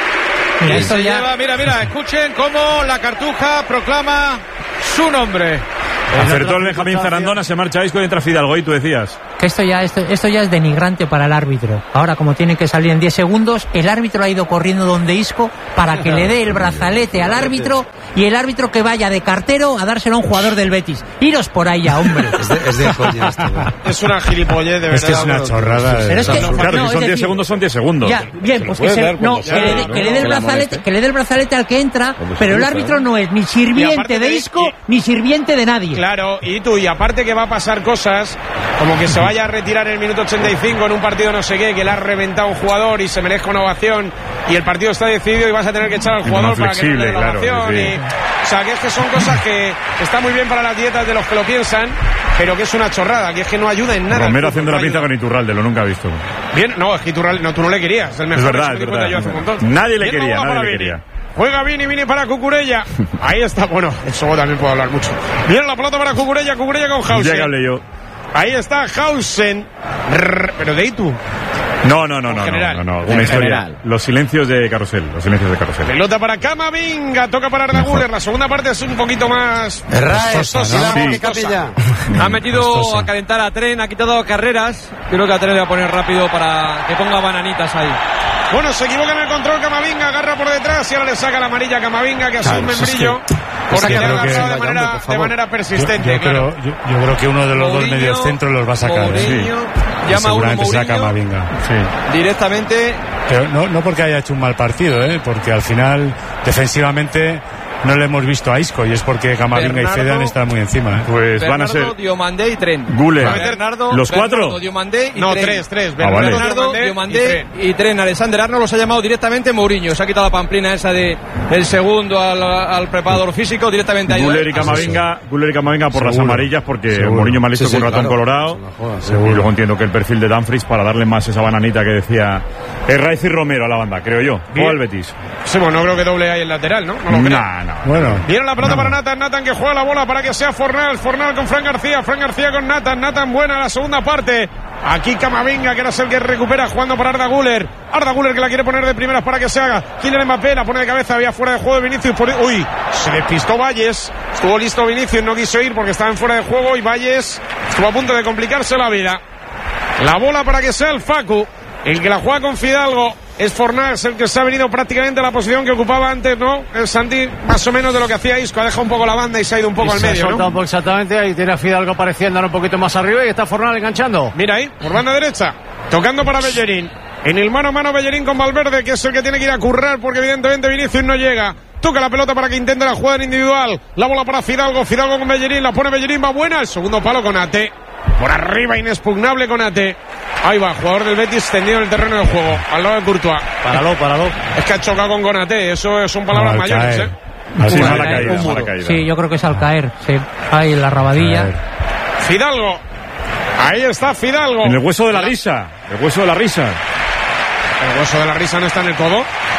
Y Esto se ya- lleva, mira, mira, escuchen cómo la Cartuja proclama su nombre. Acertó el Benjamín Zarandona, se marcha Isco y entra Fidalgo, y tú decías. Que esto ya, esto, esto ya es denigrante para el árbitro. Ahora, como tiene que salir en diez segundos, el árbitro ha ido corriendo donde Isco para que le dé el brazalete al árbitro y el árbitro que vaya de cartero a dárselo a un jugador del Betis. Iros por ahí ya, hombre. Es de, es de coña esto, ¿no? Es una gilipollez, de verdad. Es que es una chorrada. Pero es que- claro, no, que es son diez decir- segundos, son diez segundos. Ya, bien, pues que, puede se- dar no, cuando que, le, sea, dé- ¿no? que le dé el Que la brazalete, moleste. que le dé el brazalete al que entra, Cuando se pero el cruza, árbitro ¿eh? no es ni Y sirviente aparte de de- Isco y- ni sirviente de nadie. Claro, y tú, y aparte que va a pasar cosas, como que se vaya a retirar en el minuto ochenta y cinco en un partido no sé qué, que le ha reventado un jugador y se merezca una ovación, y el partido está decidido y vas a tener que echar al Y jugador más para que no le dé la flexible, claro, ovación. sí. y- o sea, que es que son cosas que están muy bien para las dietas de los que lo piensan, pero que es una chorrada, que es que no ayuda en nada. Romero al fútbol, haciendo no la pinza ayuda. con Iturralde, lo nunca he visto. Bien, no, es que Iturralde- no, tú no le querías, el Es mejor. verdad, eso me es di cuenta verdad. yo hace un montón. Nadie le Bien, quería, vamos nadie para le Vini. quería. Juega Vini, Vini para Cucurella. Ahí está, bueno, eso también puedo hablar mucho. Bien, la pelota para Cucurella, Cucurella con Ya Hausen. que hablé yo. Ahí está Hausen. Rrr, pero de Itu. No, no, no, no, no, general. no, no, alguna En historia. general. Los silencios de Carrusel, los silencios de Carrusel. Pelota para Camavinga, toca para Arda Güler. La segunda parte es un poquito más. Errae, costosa, Silamo, ¿no? que capilla. Ha metido a calentar a Tren, ha quitado carreras. Creo que a Tren le va a poner rápido para que ponga bananitas ahí. Bueno, se equivoca en el control Camavinga, agarra por detrás y ahora le saca la amarilla a Camavinga, que ha sido un Claro, si es membrillo. que- Porque es que le ha creo que- agarrado de Hombre, manera, por de favor. manera Yo, persistente, yo claro. creo, yo, yo creo que uno de los Mourinho, dos mediocentros los va a sacar. ¿eh? Mourinho, Y llama a uno seguramente será Mourinho. Camavinga. Sí. Directamente. Pero no, no porque haya hecho un mal partido, ¿eh? Porque al final, defensivamente, no le hemos visto a Isco y es porque Camavinga Bernardo- y Fede han estado muy encima. ¿eh? Pues van a Bernardo, ser Diomandé y Tren. Güler. Bernardo, ¿Los cuatro? Bernardo, Diomandé y No, Tren. tres, tres. Ah, vale. Bernardo, Diomandé y Tren. Alexander Arnold los ha llamado directamente Mourinho. Se ha quitado la pamplina esa de el segundo al, al preparador físico directamente ahí. Guller y Camavinga, Guller y Camavinga por las Seguro. amarillas, porque Seguro. Mourinho me ha visto Sí, sí, con un ratón claro. colorado. Se la juega, Y seguro. luego entiendo que el perfil de Dumfries para darle más esa bananita que decía Herraiz y Romero a la banda, creo yo. O al Betis. Sí, bueno, no creo que doble ahí el lateral, ¿no? No lo creo. Nah, no. Bueno, Viene la pelota no. para Nathan, Nathan que juega la bola para que sea Fornal, Fornal con Fran García, Fran García con Nathan, Nathan buena la segunda parte. Aquí Camavinga, que era el que recupera jugando para Arda Güler. Arda Güler que la quiere poner de primeras para que se haga. Kylian Mbappé la pone de cabeza, había fuera de juego de Vinicius. Por... Uy, se despistó Valles. Estuvo listo Vinicius, no quiso ir porque estaba en fuera de juego y Valles estuvo a punto de complicarse la vida. La bola para que sea el Facu, el que la juega con Fidalgo. Es Fornals el que se ha venido prácticamente a la posición que ocupaba antes, ¿no? El Santi, más o menos de lo que hacía Isco, ha dejado un poco la banda y se ha ido un poco Y al se ha medio, soltado ¿no? un poco exactamente, ahí tiene a Fidalgo apareciendo ahora un poquito más arriba y está Fornal enganchando. Mira ahí, por banda derecha, tocando para Bellerín. En el mano a mano Bellerín con Valverde, que es el que tiene que ir a currar porque evidentemente Vinicius no llega. Toca la pelota para que intente la jugada en individual. La bola para Fidalgo, Fidalgo con Bellerín, la pone Bellerín, va buena. El segundo palo con Ate. Por arriba, inexpugnable con Ate. Ahí va, jugador del Betis tendido en el terreno de juego, al lado de Courtois. Páralo, páralo. Es que ha chocado con Konate, eso son palabras Al mayores, caer. ¿eh? Así, Un mala muro. caída, Un mala muro. caída. Sí, yo creo que es al caer. Sí. Ahí en la rabadilla. Fidalgo. Ahí está Fidalgo. En el hueso de la risa. El hueso de la risa. El hueso de la risa no está en el codo.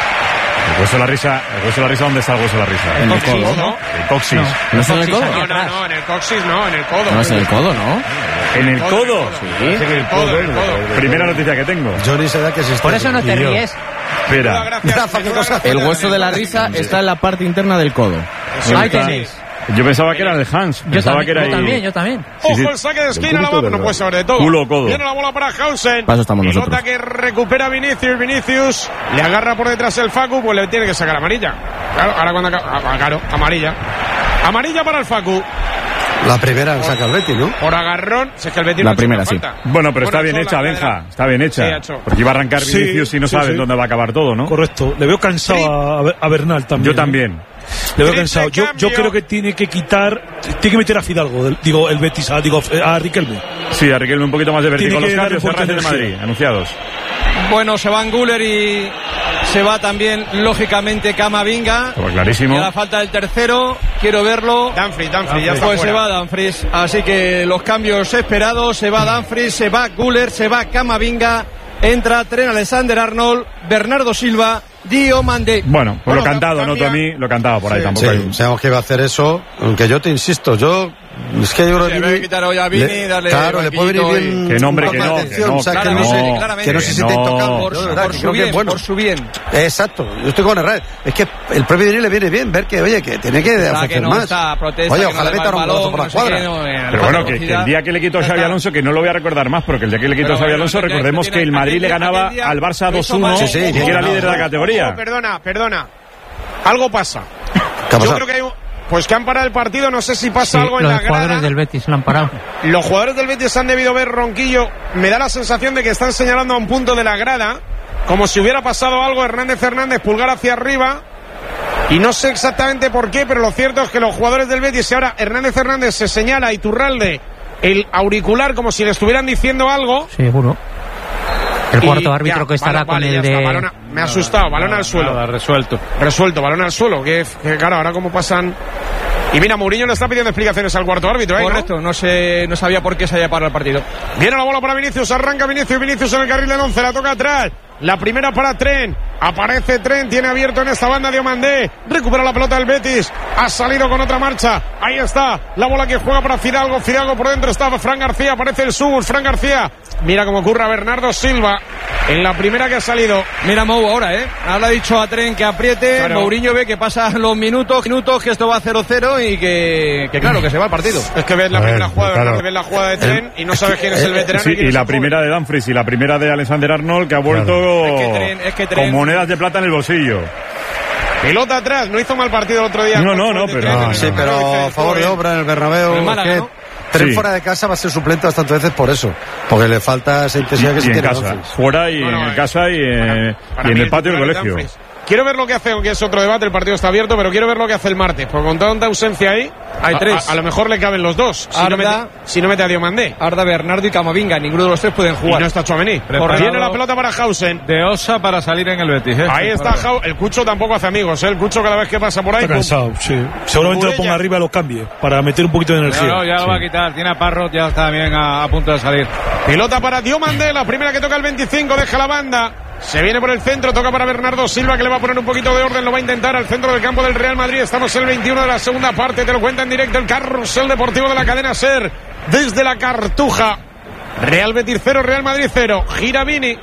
El hueso de la risa. El hueso de la risa, ¿dónde está el hueso de la risa? En el codo, ¿no? El coxis. ¿No está en el codo? No, no, no, en el coxis no, en el codo. No, es en el codo, ¿no? ¿En el codo? Sí, en el codo, en el codo. Primera noticia que tengo. Johnny se da que se está. Por eso no te Y yo. ríes. Espera. Gracias, ¿qué cosa? El hueso de la risa está en la parte interna del codo. Ahí tenéis. Yo pensaba que era el Hans. Yo Pensaba también, que era yo ahí. también, yo también. Sí, Ojo sí. el saque de esquina, la bola, no puede saber de todo. Culo o codo. Viene la bola para Hausen. Para eso estamos Pelota nosotros. que recupera Vinicius, Vinicius. Le agarra por detrás el Facu, pues le tiene que sacar amarilla. Claro, ahora cuando acaba- ah, claro, amarilla. Amarilla para el Facu. La primera saca el Betis, ¿no? Por agarrón, si es que el Betis La no ha hecho primera, una sí. falta. Bueno, pero está Bueno, bien ha hecha, hecho la Benja. cadera. Está bien hecha. Sí, ha hecho. Porque iba a arrancar Sí, Vinicius y no sí, saben sí. dónde va a acabar todo, ¿no? Correcto. Le veo cansado a, a Bernal también. Yo también. Le veo Triple cansado. Yo, yo cambio. creo que tiene que quitar, tiene que meter a Fidalgo, del- digo, el Betis, a, digo, a Riquelme. Sí, a Riquelme un poquito más de vértigo. Tiene Los que dar cambios un en poquito Racing de de Madrid, energía. anunciados. Bueno, se van Güler y se va también, lógicamente, Camavinga. Estaba clarísimo. Y a la falta del tercero, quiero verlo. Danfries, Danfries, ya está Pues se fuera. va Dumfries. Así que los cambios esperados. Se va Dumfries, se va Güler, se va Camavinga. Entra Tren Alexander Arnold, Bernardo Silva, Diomandé. Bueno, pues Bueno, lo cantado, cambia- no tú a mí, lo cantaba por ahí tampoco. Sí, hay- sabemos que iba a hacer eso. Aunque yo te insisto, yo Es que yo creo que Vini, quitar hoy a Vini, le, darle claro, le puede venir bien. Que nombre, que no, atención, que no, o sea, claro, que, no, no, se, que no se siente no. intocable. Por, Yo, de por, verdad, por que su creo que bien, es bueno. por su bien. Exacto, yo estoy con Herrera. Es que el propio Vini le viene bien ver que, oye, que tiene que Está, ofrecer que no más. está, protesta, oye, que ojalá no meta un golazo por la cuadra. Pero bueno, que, que el día que le quitó Xavi Alonso, que no lo voy a recordar más, porque el día que le quitó Pero Xavi bueno, Alonso, tiene- recordemos tiene- que el Madrid le aquel día- ganaba aquel día al Barça lo hizo dos uno, mal. Sí, sí, que era no, líder de la Ojo, categoría. perdona, perdona. Algo pasa. ¿Qué ha Yo pasado? creo que hay un- pues que han parado el partido, no sé si pasa Sí, algo en los la jugadores grada. del Betis lo han parado. Los jugadores del Betis han debido ver Ronquillo. Me da la sensación de que están señalando a un punto de la grada, como si hubiera pasado algo. Hernández Hernández, pulgar hacia arriba. Y no sé exactamente por qué, pero lo cierto es que los jugadores del Betis, y ahora Hernández Hernández se señala a Iturralde el auricular como si le estuvieran diciendo algo. Seguro. El Y cuarto árbitro ya, que estará vale, con vale, el ya está, de... balón a- me ha asustado, balón al suelo. Nada, resuelto. Resuelto, balón al suelo. Que, que claro, ahora cómo pasan. Y mira, Mourinho le está pidiendo explicaciones al cuarto árbitro, ¿eh? ¿no? Correcto, no sé, no sabía por qué se había parado el partido. Viene la bola para Vinicius, arranca Vinicius, Vinicius en el carril del once, la toca atrás. La primera para Tren, aparece Tren, tiene abierto en esta banda Diomandé, recupera la pelota del Betis, ha salido con otra marcha, ahí está, la bola que juega para Fidalgo, Fidalgo por dentro está Fran García, aparece el Subur, Fran García, mira cómo ocurre a Bernardo Silva, en la primera que ha salido. Mira Mou ahora, ¿eh? Ahora ha dicho a Tren que apriete, Claro. Mourinho ve que pasan los minutos, minutos, que esto va a cero cero y que, que claro, que se va el partido. Es que ves la A ver, primera jugada, claro. Hernández, ves la jugada de Tren y no sabes quién es el veterano. Sí, quién y es la el joven. primera de Dumfries y la primera de Alexander Arnold, que ha vuelto Es que Tren- es que Tren- con monedas de plata en el bolsillo. Pelota atrás, no hizo mal partido el otro día. No, no, no, De pero- Tren, No, en Sí, el pero Bernabéu, a dice, favor de joder. obra en el Bernabéu. En el es Málaga, que ¿no? Tren Sí. fuera de casa va a ser suplente bastantes veces por eso. Porque le falta esa intensidad que Y se en tiene. casa, Dumfries. fuera y No, no, en eh. casa y, eh, Para y en mí el patio del titular es colegio. Dumfries. Quiero ver lo que hace, aunque es otro debate, el partido está abierto, pero quiero ver lo que hace el martes, porque con tanta ausencia ahí, Hay a- tres. A, a lo mejor le caben los dos, si, no Arda. mete, si no mete a Diomandé. Arda, Bernardo y Camavinga, ninguno de los tres pueden Y jugar. no está Tchouaméni. Preparado. Viene la pelota para Hausen. De Osa para salir en el Betis. ¿eh? Ahí está Hau- el Cucho tampoco hace amigos, ¿eh? El Cucho cada vez que pasa por ahí. Está cansado, sí. Seguramente lo Cucurella. ponga arriba y lo cambie para meter un poquito de No, energía. no, ya lo va a quitar. Tiene a Parrot, ya está bien a, a punto de salir. Pelota para Diomandé, la primera que toca el veinticinco, deja la banda. Se viene por el centro, toca para Bernardo Silva, que le va a poner un poquito de orden, lo va a intentar al centro del campo del Real Madrid. Estamos en el veintiuno de la segunda parte, te lo cuenta en directo el carrusel deportivo de la cadena SER, desde la Cartuja. Real Betis cero, Real Madrid cero. Gira Vini.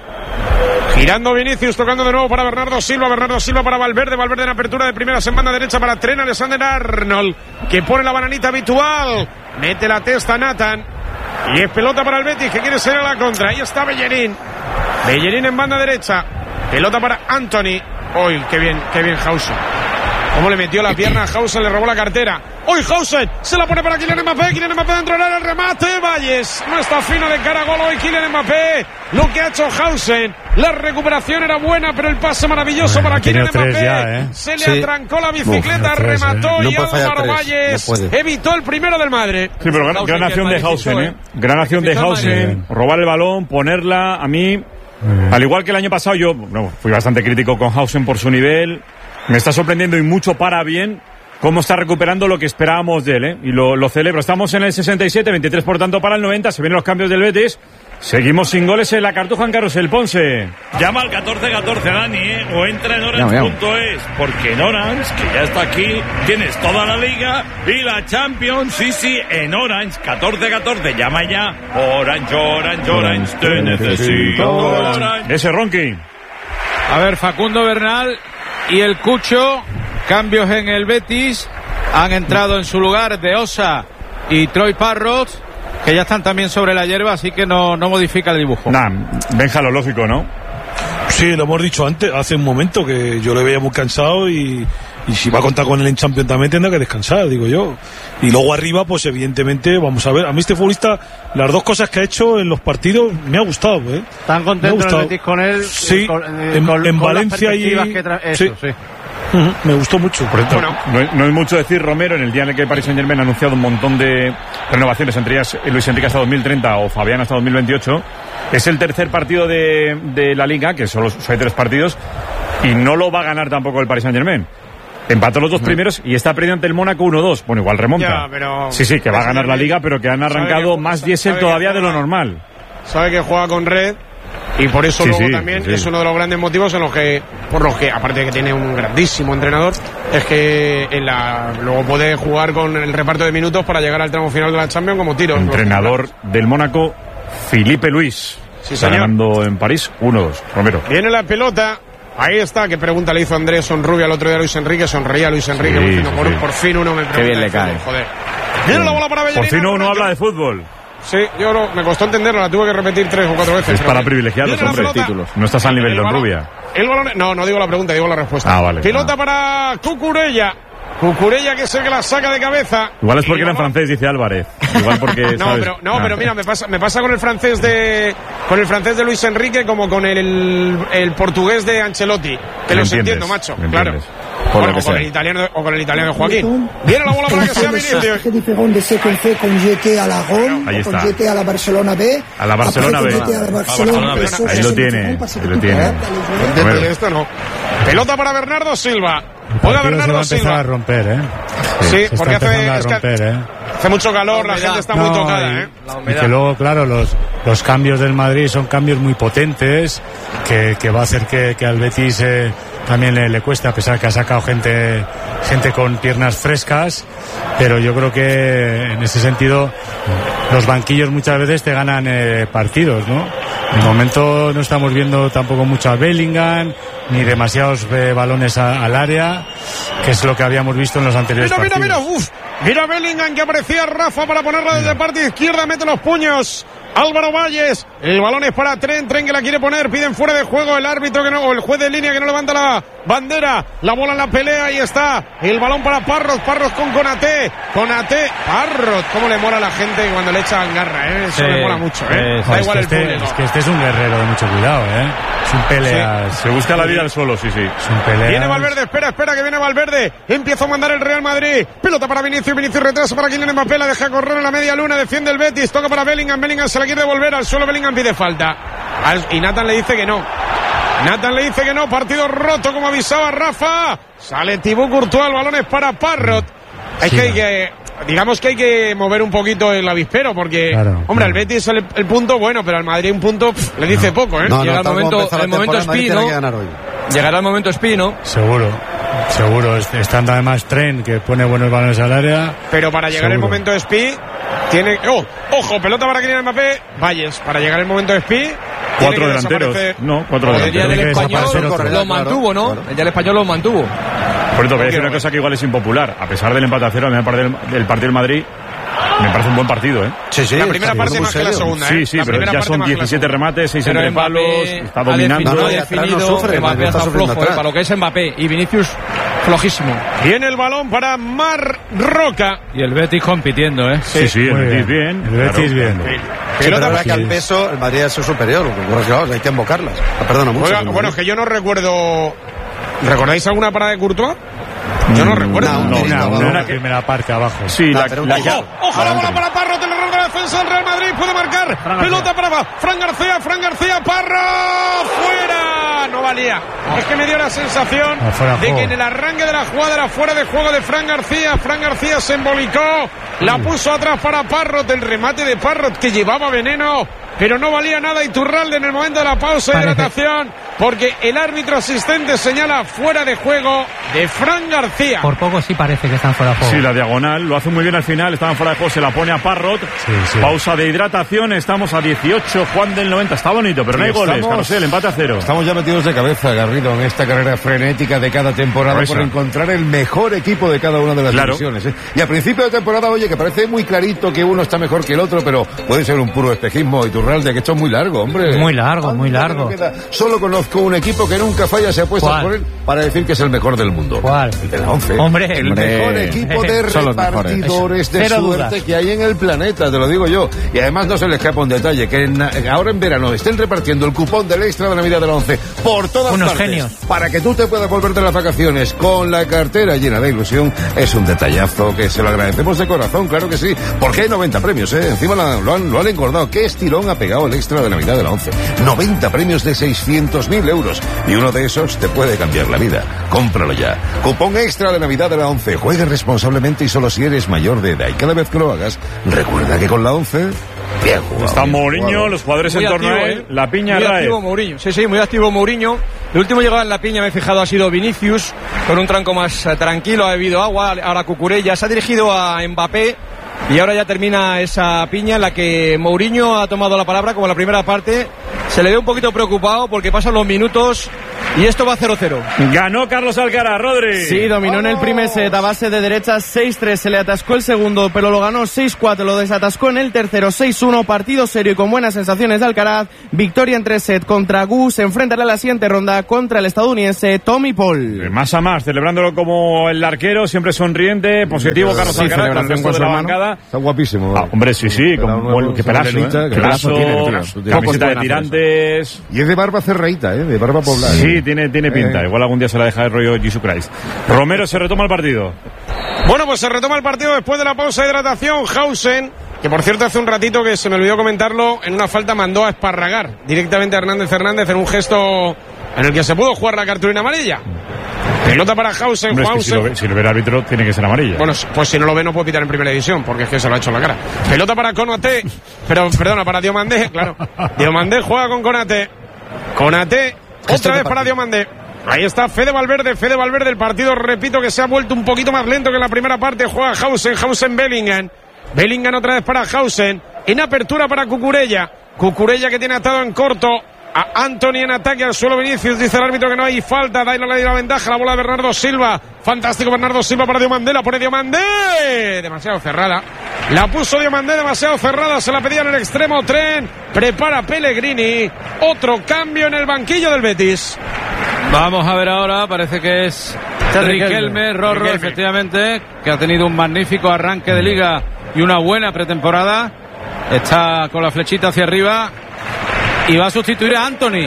Girando Vinicius, tocando de nuevo para Bernardo Silva, Bernardo Silva para Valverde, Valverde en apertura de primeras en banda derecha para Tren, Alexander Arnold, que pone la bananita habitual, mete la testa Nathan, y es pelota para el Betis, que quiere ser a la contra, ahí está Bellerín, Bellerín en banda derecha, pelota para Anthony, uy, qué bien, qué bien Hausen, cómo le metió la pierna a Hausen, le robó la cartera, uy, Hausen, se la pone para Kylian Mbappé, Kylian Mbappé dentro del área, el remate, Valles, no está fino de cara a gol hoy Kylian Mbappé, lo que ha hecho Hausen, la recuperación era buena, pero el pase maravilloso Bueno, para ha tenido Kylian Mbappé, tres ya, ¿eh? se le Sí. atrancó la Uf, bicicleta, tres, remató ¿eh? No y puede fallar Álvaro tres, Valles no puede. evitó el primero del Madrid. Sí, pero gran, gran acción de Hausen, ¿eh? Gran acción de Hausen. Robar el balón, ponerla. A mí, al igual que el año pasado, yo bueno, fui bastante crítico con Hausen por su nivel. Me está sorprendiendo y mucho para bien cómo está recuperando lo que esperábamos de él, ¿eh? Y lo, lo celebro. Estamos en el sesenta y siete, veintitrés por tanto para el noventa. Se vienen los cambios del Betis. Seguimos sin goles en la Cartuja en Carrusel Ponce. Llama al catorce catorce, Dani, ¿eh? O entra en orange punto es, porque en Orange, que ya está aquí, tienes toda la liga y la Champions, sí, sí, en Orange, catorce catorce, llama ya. Orange, Orange, Orange, te necesito, Orange. Ese Ronqui. A ver, Facundo Bernal y el Cucho, cambios en el Betis, han entrado en su lugar De Osa y Troy Parrot, que ya están también sobre la hierba, así que no, no modifica el dibujo. Nah, Benja, lo lógico, ¿no? Sí, lo hemos dicho antes, hace un momento, que yo le veía muy cansado y, y si va a contar con él en Champions también tendrá que descansar, digo yo. Y luego arriba, pues evidentemente, vamos a ver, a mí este futbolista, las dos cosas que ha hecho en los partidos, me ha gustado, ¿eh? ¿Tan contento el Betis con él? Sí, eh, con, eh, en, con- en con las Valencia y... perspectivas que tra- eso, sí. Ujú, me gustó mucho. Por cierto, no, es- no es mucho decir, Romero, en el día en el que Paris Saint-Germain ha anunciado un montón de renovaciones, entre ellas Luis Enrique hasta dos mil treinta o Fabián hasta dos mil veintiocho, es el tercer partido de, de la Liga, que solo hay tres partidos, y no lo va a ganar tampoco el Paris Saint-Germain. Empató los dos primeros y está perdiendo ante el Mónaco uno dos. Bueno, igual remonta. Ya, pero- Sí, sí, que va a ganar la Liga, pero que han Sabe arrancado que- más sabe diésel que todavía de lo juega- normal. Sabe que juega con red y por eso Sí, luego sí, también sí. es uno de los grandes motivos en los que, por los que, aparte de que tiene un grandísimo entrenador, es que en la, luego puede jugar con el reparto de minutos para llegar al tramo final de la Champions como tiro. Entrenador del Mónaco, Filipe Luis. Sí, Está señor. ganando en París uno dos. Romero. Viene la pelota. Ahí está, qué pregunta le hizo Andrés Sonrubia al otro día a Luis Enrique. Sonreía Luis Enrique. Sí, diciendo, sí, por, sí. por fin uno me pregunta. bien le de fútbol, cae. Joder. Viene la bola para Bellerín. Por fin uno habla de fútbol. Sí, yo no, me costó entenderlo, la tuve que repetir tres o cuatro veces. Es pero para bien. privilegiados, Viene la hombre. pelota. Títulos. No estás al nivel El de balón- Rubia. El balón, no, no digo la pregunta, digo la respuesta. Ah, vale. Pelota para Cucurella. Cucurella que es el que la saca de cabeza. Igual es porque Y era en balón- francés, dice Álvarez. Igual porque. No, ¿sabes? pero, no, Ah. pero mira, me pasa, me pasa con el francés de con el francés de Luis Enrique como con el, el portugués de Ancelotti. Que Me los entiendes, entiendo, macho. me Claro. entiendes. Bueno, lo que o, con sea. el italiano, o con el italiano de Joaquín. Viene la bola para que sea Vinicius. C'est différent de ce qu'on fait quand j'étais à la Rome, Ahí quand está. j'étais à la Barcelona B. A la Barcelona Après, B. quand j'étais à la Barcelona, Ahí eso, lo c'est tiene. différent parce que Ahí lo tu tiene. peux aller jouer. Entiendo que esto no. Pelota para Bernardo Silva. El Juega partido se va a Bernardo empezar Silva. a romper, ¿eh? Sí, se porque está hace, empezando a es que romper, ¿eh? hace mucho calor, la, gente está muy No, tocada, y- ¿eh? Y que luego, claro, los, los cambios del Madrid son cambios muy potentes, que, que va a hacer que, que al Betis eh, también le, le cueste, a pesar que ha sacado gente, gente con piernas frescas, pero yo creo que en ese sentido los banquillos muchas veces te ganan eh, partidos, ¿no? De momento no estamos viendo tampoco mucho a Bellingham, ni demasiados eh, balones a- al área, que es lo que habíamos visto en los anteriores Mira, mira, partidos. mira, uf. Mira Bellingham que aparecía Rafa para ponerla desde parte izquierda, mete los puños. Álvaro Valles, el balón es para Tren, Tren que la quiere poner, piden fuera de juego el árbitro que no, o el juez de línea que no levanta la bandera, la bola en la pelea, ahí está, el balón para Parros, Parros con Konaté, Konaté, Parros, cómo le mola a la gente cuando le echan garra, ¿eh? Eso Sí, le mola mucho, ¿eh? eh, Da joder, igual es el que este, público. es que este es un guerrero de mucho cuidado, ¿eh? Es un peleas. Se busca la vida al suelo, sí, sí. Es un peleas. Viene Valverde, espera, espera que viene Valverde. Empieza a mandar el Real Madrid. Pelota para Vinicius, Vinicius retrasa para Kylian Mbappé, la deja correr en la media luna, defiende el Betis, toca para Bellingham, Bellingham se la quiere devolver al suelo, Bellingham pide falta. Al- y Nathan le dice que no. Nathan le dice que no, partido roto como avisaba Rafa. Sale Thibaut Courtois, el balón es para Parrot. Es Sí, que hay no. que... Digamos que hay que mover un poquito el avispero porque, Claro, hombre, al Betis el, el punto bueno, pero al Madrid un punto pff, le dice poco, ¿eh? No, no, Llega el tal como momento, empezó la el momento temporada, Madrid Espí, tiene ¿no? que ganar hoy. Llegará el momento Espí, ¿no? Seguro, seguro. Est- Estando además Tren, que pone buenos balones al área. Pero para llegar el Seguro. momento de Spi, tiene. ¡Oh! ¡Ojo! Pelota para Kylian Mbappé. Valles, para llegar el momento de Spi. Cuatro delanteros. No, cuatro El día delanteros. del que español desaparecer otro. lo mantuvo, ¿no? El día del español lo mantuvo. Por eso, voy a decir una cosa que igual es impopular. A pesar del empate a cero, a mí me parece el, el partido del Madrid me parece un buen partido, ¿eh? Sí, sí. La primera está parte muy más que la serio. segunda, ¿eh? Sí, sí, La pero primera ya parte son más que la diecisiete segunda. remates, seis Pero entre Mbappé palos, está ha dominando. definido, No, no, ha y atrás no definido, sufre, Mbappé Madrid está está sufriendo flojo, eh, atrás. para lo que es Mbappé y Vinicius flojísimo. Viene el balón para Mar Roca. Y el Betis compitiendo, ¿eh? Sí, sí, el Muy Betis bien. bien. El Betis claro. bien. Sí, pero Pelota es verdad para que al peso el Madrid es su superior. Lo que ocurre es que, vamos, hay que invocarlas. Ah, perdona mucho. Juega- el Madrid. bueno, es que yo no recuerdo. ¿Recordáis alguna parada de Courtois? Yo no recuerdo. No, No, tirito una, abajo. una, una primera parte abajo. Sí, No, la, pero un la- tiro. ¡Ojo! ¡Ojo la bola para Parro! El error de la defensa del Real Madrid. Puede marcar. Pelota para Fran García. Fran García. Parro. ¡Fuera! No valía. Es que me dio la sensación Ah, fuera de de juego. que en el arranque de la jugada era fuera de juego de Fran García. Fran García se embolicó. La puso atrás para Parrot. El remate de Parrot que llevaba veneno. Pero no valía nada Iturralde en el momento de la pausa de Parece. hidratación. Porque el árbitro asistente señala fuera de juego de Fran García. Por poco sí parece que están fuera de juego. sí, la diagonal lo hace muy bien al final. Estaban fuera de juego, se la pone a Parrot. Sí, sí. Pausa de hidratación. Estamos a dieciocho. Juan del noventa. Está bonito, pero no Sí, hay goles. estamos- Carrusel, empate a cero. Estamos ya metidos de cabeza, Garrido, en esta carrera frenética de cada temporada Por eso. por encontrar el mejor equipo de cada una de las Claro. divisiones. ¿eh? Y a principio de temporada, oye, que parece muy clarito que uno está mejor que el otro, pero puede ser un puro espejismo. Iturralde, que esto es muy largo, hombre. Muy largo, muy Anda, que largo. no queda. Solo conozco un equipo que nunca falla, se apuesta ¿Cuál? por él para decir que es el mejor del mundo. ¿Cuál? El de la once. Hombre. el Hombre. mejor equipo de Son los mejores. repartidores de Cero suerte dudas. que hay en el planeta, te lo digo yo. Y además no se le escapa un detalle, que en- ahora en verano estén repartiendo el cupón del extra de Navidad de la once por todas Unos partes. genios. Para que tú te puedas volver de las vacaciones con la cartera llena de ilusión, es un detallazo que se lo agradecemos de corazón, claro que sí. Porque hay noventa premios, ¿eh? Encima la- lo, han, lo han engordado. ¿Qué estirón ha pegado el extra de Navidad de la once? noventa premios de seiscientos mil euros. Y uno de esos te puede cambiar la vida. Cómpralo ya. Cupón extra de Navidad de la once. Juegue responsablemente y solo si eres mayor de edad. Y cada vez que lo hagas, recuerda que con la once Bien jugado. Está bien Mourinho, jugado. los jugadores Muy en torno activo, a él, ¿eh? la piña Muy Rae. activo Mourinho, sí, sí, muy activo Mourinho. El último llegado en la piña, me he fijado, ha sido Vinicius, con un tranco más eh, tranquilo, ha bebido agua, ahora Cucurella, se ha dirigido a Mbappé y ahora ya termina esa piña en la que Mourinho ha tomado la palabra como en la primera parte. Se le ve un poquito preocupado porque pasan los minutos y esto va cero cero. Ganó Carlos Alcaraz, Rodri. Sí, dominó en el primer set a base de derechas seis tres, se le atascó el segundo, pero lo ganó seis cuatro, lo desatascó en el tercero seis uno, partido serio y con buenas sensaciones de Alcaraz, victoria en tres sets contra Gu, se enfrentará a la siguiente ronda contra el estadounidense Tommy Paul. Más a más, celebrándolo como el arquero, siempre sonriente, positivo Carlos Sí, Alcaraz, con el celebración resto con de su la hermano. bancada. Está guapísimo. Ah, hombre, sí, sí, Pero con, nuevo, bueno, qué esa pelazo, morenita, ¿eh? qué Qué pelazo pelazo, tiene, tío. Tiene camiseta de buena tirantes. Y es de barba cerradita, ¿eh? De barba poblada. Sí, tiene, tiene pinta. Eh. Igual algún día se la deja de rollo Jesus Christ. Romero, se retoma el partido. Bueno, pues se retoma el partido después de la pausa de hidratación. Hausen, que por cierto hace un ratito que se me olvidó comentarlo, en una falta mandó a esparragar directamente a Hernández Hernández en un gesto en el que se pudo jugar la cartulina amarilla. Pelota para Hausen. Hombre, es que si, lo ve, si lo ve el árbitro, tiene que ser amarilla. Bueno, pues si no lo ve no puede pitar en primera división, porque es que se lo ha hecho en la cara. Pelota para Konaté, pero perdona, para Diomandé, claro. Diomandé juega con Konaté. Konaté, otra vez para Diomandé. Ahí está Fede Valverde, Fede Valverde, el partido, repito, que se ha vuelto un poquito más lento que en la primera parte. Juega Hausen, Hausen Bellingham. Bellingham otra vez para Hausen. En apertura para Cucurella. Cucurella que tiene atado en corto a Anthony en ataque al suelo. Vinicius dice el árbitro que no hay falta. Dailo le dio la ventaja. La bola de Bernardo Silva. Fantástico Bernardo Silva para Diomandé. La pone Diomandé. Demasiado cerrada. La puso Diomandé demasiado cerrada. Se la pedía en el extremo. Tren. Prepara Pellegrini. Otro cambio en el banquillo del Betis. Vamos a ver ahora, parece que es Riquelme, Rorro, Riquelme. efectivamente, que ha tenido un magnífico arranque de liga y una buena pretemporada. Está con la flechita hacia arriba y va a sustituir a Anthony.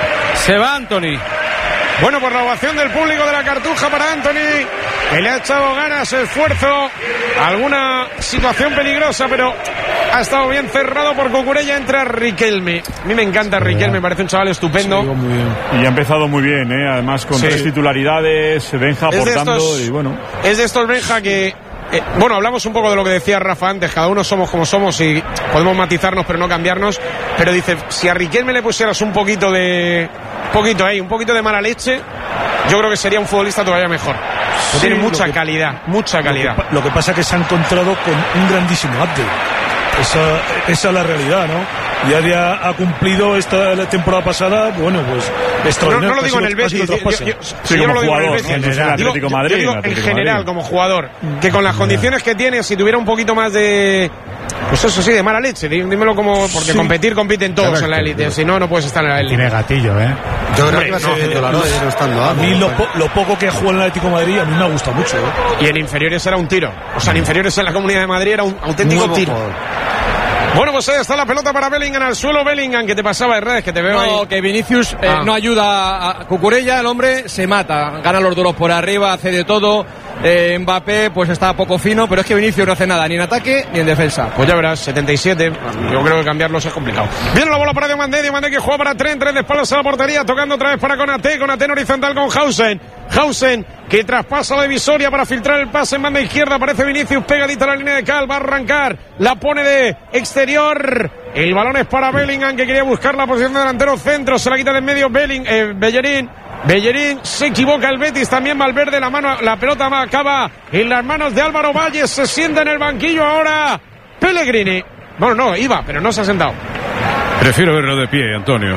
Se va Anthony. Bueno, por la ovación del público de la Cartuja para Anthony, que le ha echado ganas, esfuerzo, alguna situación peligrosa, pero ha estado bien cerrado por Cucurella. Entra Riquelme. A mí me encanta Riquelme, me parece un chaval estupendo. Y ha empezado muy bien, ¿eh? Además con Sí. tres titularidades, Benja Es de aportando estos- y bueno. Es de estos Benja que... eh, bueno, hablamos un poco de lo que decía Rafa antes, cada uno somos como somos y podemos matizarnos pero no cambiarnos, pero dice, si a Riquelme le pusieras un poquito de... poquito ahí, un poquito de mala leche, yo creo que sería un futbolista todavía mejor. Sí, Tiene lo mucha que- calidad, mucha calidad. Lo que, lo que pasa es que se ha encontrado con un grandísimo update. Esa, esa es la realidad, ¿no? Ya, ya ha cumplido esta la temporada pasada, bueno, pues No, extraordinario. no lo digo en el casi lo Betis, yo, traspasa. yo- yo- yo no lo digo en el Betis. en el Digo- Atlético yo- Madrid, yo digo en el en Atlético general Madrid. como jugador, que con las condiciones que tiene, si tuviera un poquito más de, pues eso sí, de mala leche, dí- dímelo como, porque Sí. competir compiten todos Correcto, en la élite, correcto. si no, no puedes estar en la élite. Tiene gatillo, ¿eh? Yo creo Hombre, que va a ser no, titular eh, hoy, no estando A mí Amo. lo, po- lo poco que juega en el Atlético de Madrid a mí me gusta mucho, ¿eh? Y en inferiores era un tiro, o sea, en inferiores en la Comunidad de Madrid era un auténtico Nuevo tiro. jugador. Bueno, pues ahí está la pelota para Bellingham al suelo. Bellingham, que te pasaba de redes, que te veo No, ahí. que Vinicius eh, Ah. no ayuda a Cucurella, el hombre se mata, gana los duros por arriba, hace de todo. Eh, Mbappé pues está poco fino, pero es que Vinicius no hace nada, ni en ataque ni en defensa. Pues ya verás, setenta y siete. Yo creo que cambiarlos es complicado. Viene la bola para Diomandé. Diomandé que juega para Tren. Tren de espaldas a la portería. Tocando otra vez para Konaté. Konaté en horizontal con Hausen. Hausen que traspasa la divisoria para filtrar el pase en banda izquierda. Aparece Vinicius pegadita a la línea de cal. Va a arrancar. La pone de exterior. El balón es para Bellingham, que quería buscar la posición de delantero centro. Se la quita de en medio Belling, eh, Bellerín. Bellerín, se equivoca el Betis, también Valverde, la mano, la pelota acaba en las manos de Álvaro Valles, se sienta en el banquillo ahora Pellegrini. Bueno, no, iba, pero no se ha sentado. Prefiero verlo de pie, Antonio.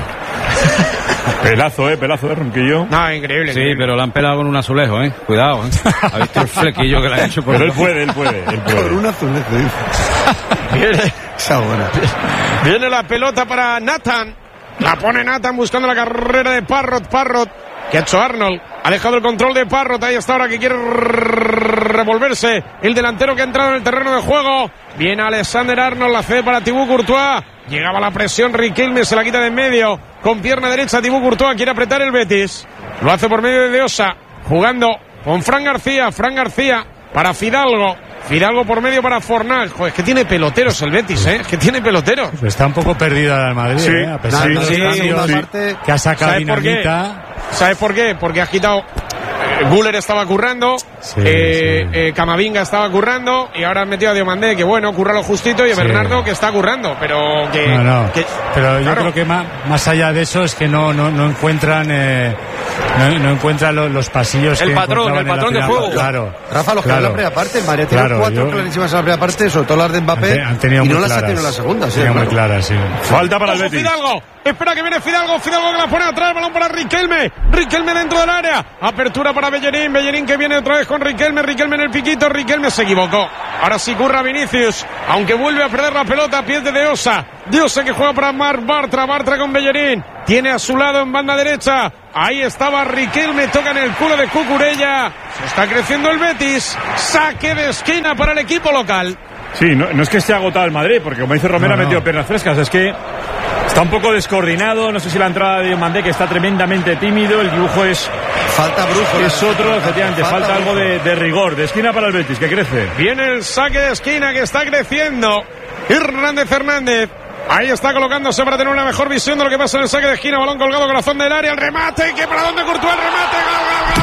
Pelazo, eh, pelazo de ronquillo. No, increíble. Sí, increíble. pero la han pelado con un azulejo, ¿eh? Cuidado, ¿eh? ¿Ha visto el flequillo que le han hecho por Pero él el- puede, él puede, él Por puede. un azulejo, dice. Viene, Esa buena. viene la pelota para Nathan. La pone Nathan buscando la carrera de Parrot. Parrot, que ha hecho Arnold. Ha dejado el control de Parrot. Ahí está ahora que quiere revolverse el delantero que ha entrado en el terreno de juego. Viene Alexander Arnold, la cede para Thibaut Courtois. Llegaba la presión, Riquelme se la quita de en medio. Con pierna derecha, Thibaut Courtois quiere apretar el Betis. Lo hace por medio de Deosa. Jugando con Fran García. Fran García para Fidalgo. Fidalgo por medio para Fornal. Joder, es que tiene peloteros el Betis, ¿eh? Es que tiene peloteros. Está un poco perdida el Madrid, Sí, ¿eh? A pesar sí, de los sí, cambios sí. que ha sacado ¿Sabes por qué? Dinamita. ¿Sabes por qué? Porque has quitado Guller estaba currando, Sí, eh, sí. eh, Camavinga estaba currando y ahora han metido a Diomandé, que bueno, curra lo justito, y a Sí. Bernardo, que está currando, pero que... No, no. que- Pero yo claro. creo que más, más allá de eso es que no, no, no encuentran eh, no, no encuentran lo- los pasillos El que patrón, encontraban el en la patrón de primera juego. parte. Claro. Rafa, los que claro. han la primera parte, María tiene Claro, cuatro yo- clarísimas en la primera parte, sobre todo las de Mbappé, Han, han tenido y muy no las ha claras. tenido en la segunda. Sí, Tenían muy claro. claras, sí. Falta para el Ojo, Betis. Fidalgo, espera que viene Fidalgo, Fidalgo que la pone atrás, balón para Riquelme, Riquelme dentro del área, apertura para Bellerín, Bellerín que viene otra vez con Riquelme, Riquelme en el piquito, Riquelme se equivocó, ahora sí curra Vinicius, aunque vuelve a perder la pelota a pies de Deosa, Deosa que juega para Marc Bartra, Bartra con Bellerín, tiene a su lado en banda derecha, ahí estaba Riquelme, toca en el culo de Cucurella, se está creciendo el Betis, saque de esquina para el equipo local. Sí, no, no es que esté agotado el Madrid, porque como dice Romero, No, ha metido no. piernas frescas, es que está un poco descoordinado, no sé si la entrada de Diomandé, que está tremendamente tímido, el dibujo es, Falta brújula. es otro, efectivamente, falta, algo de, de rigor, de esquina para el Betis, que crece. Viene el saque de esquina que está creciendo. Hernández Hernández. Ahí está colocándose para tener una mejor visión de lo que pasa en el saque de esquina. Balón colgado, corazón del área. El remate. Que para dónde Courtois el remate. Gol, gol, gol.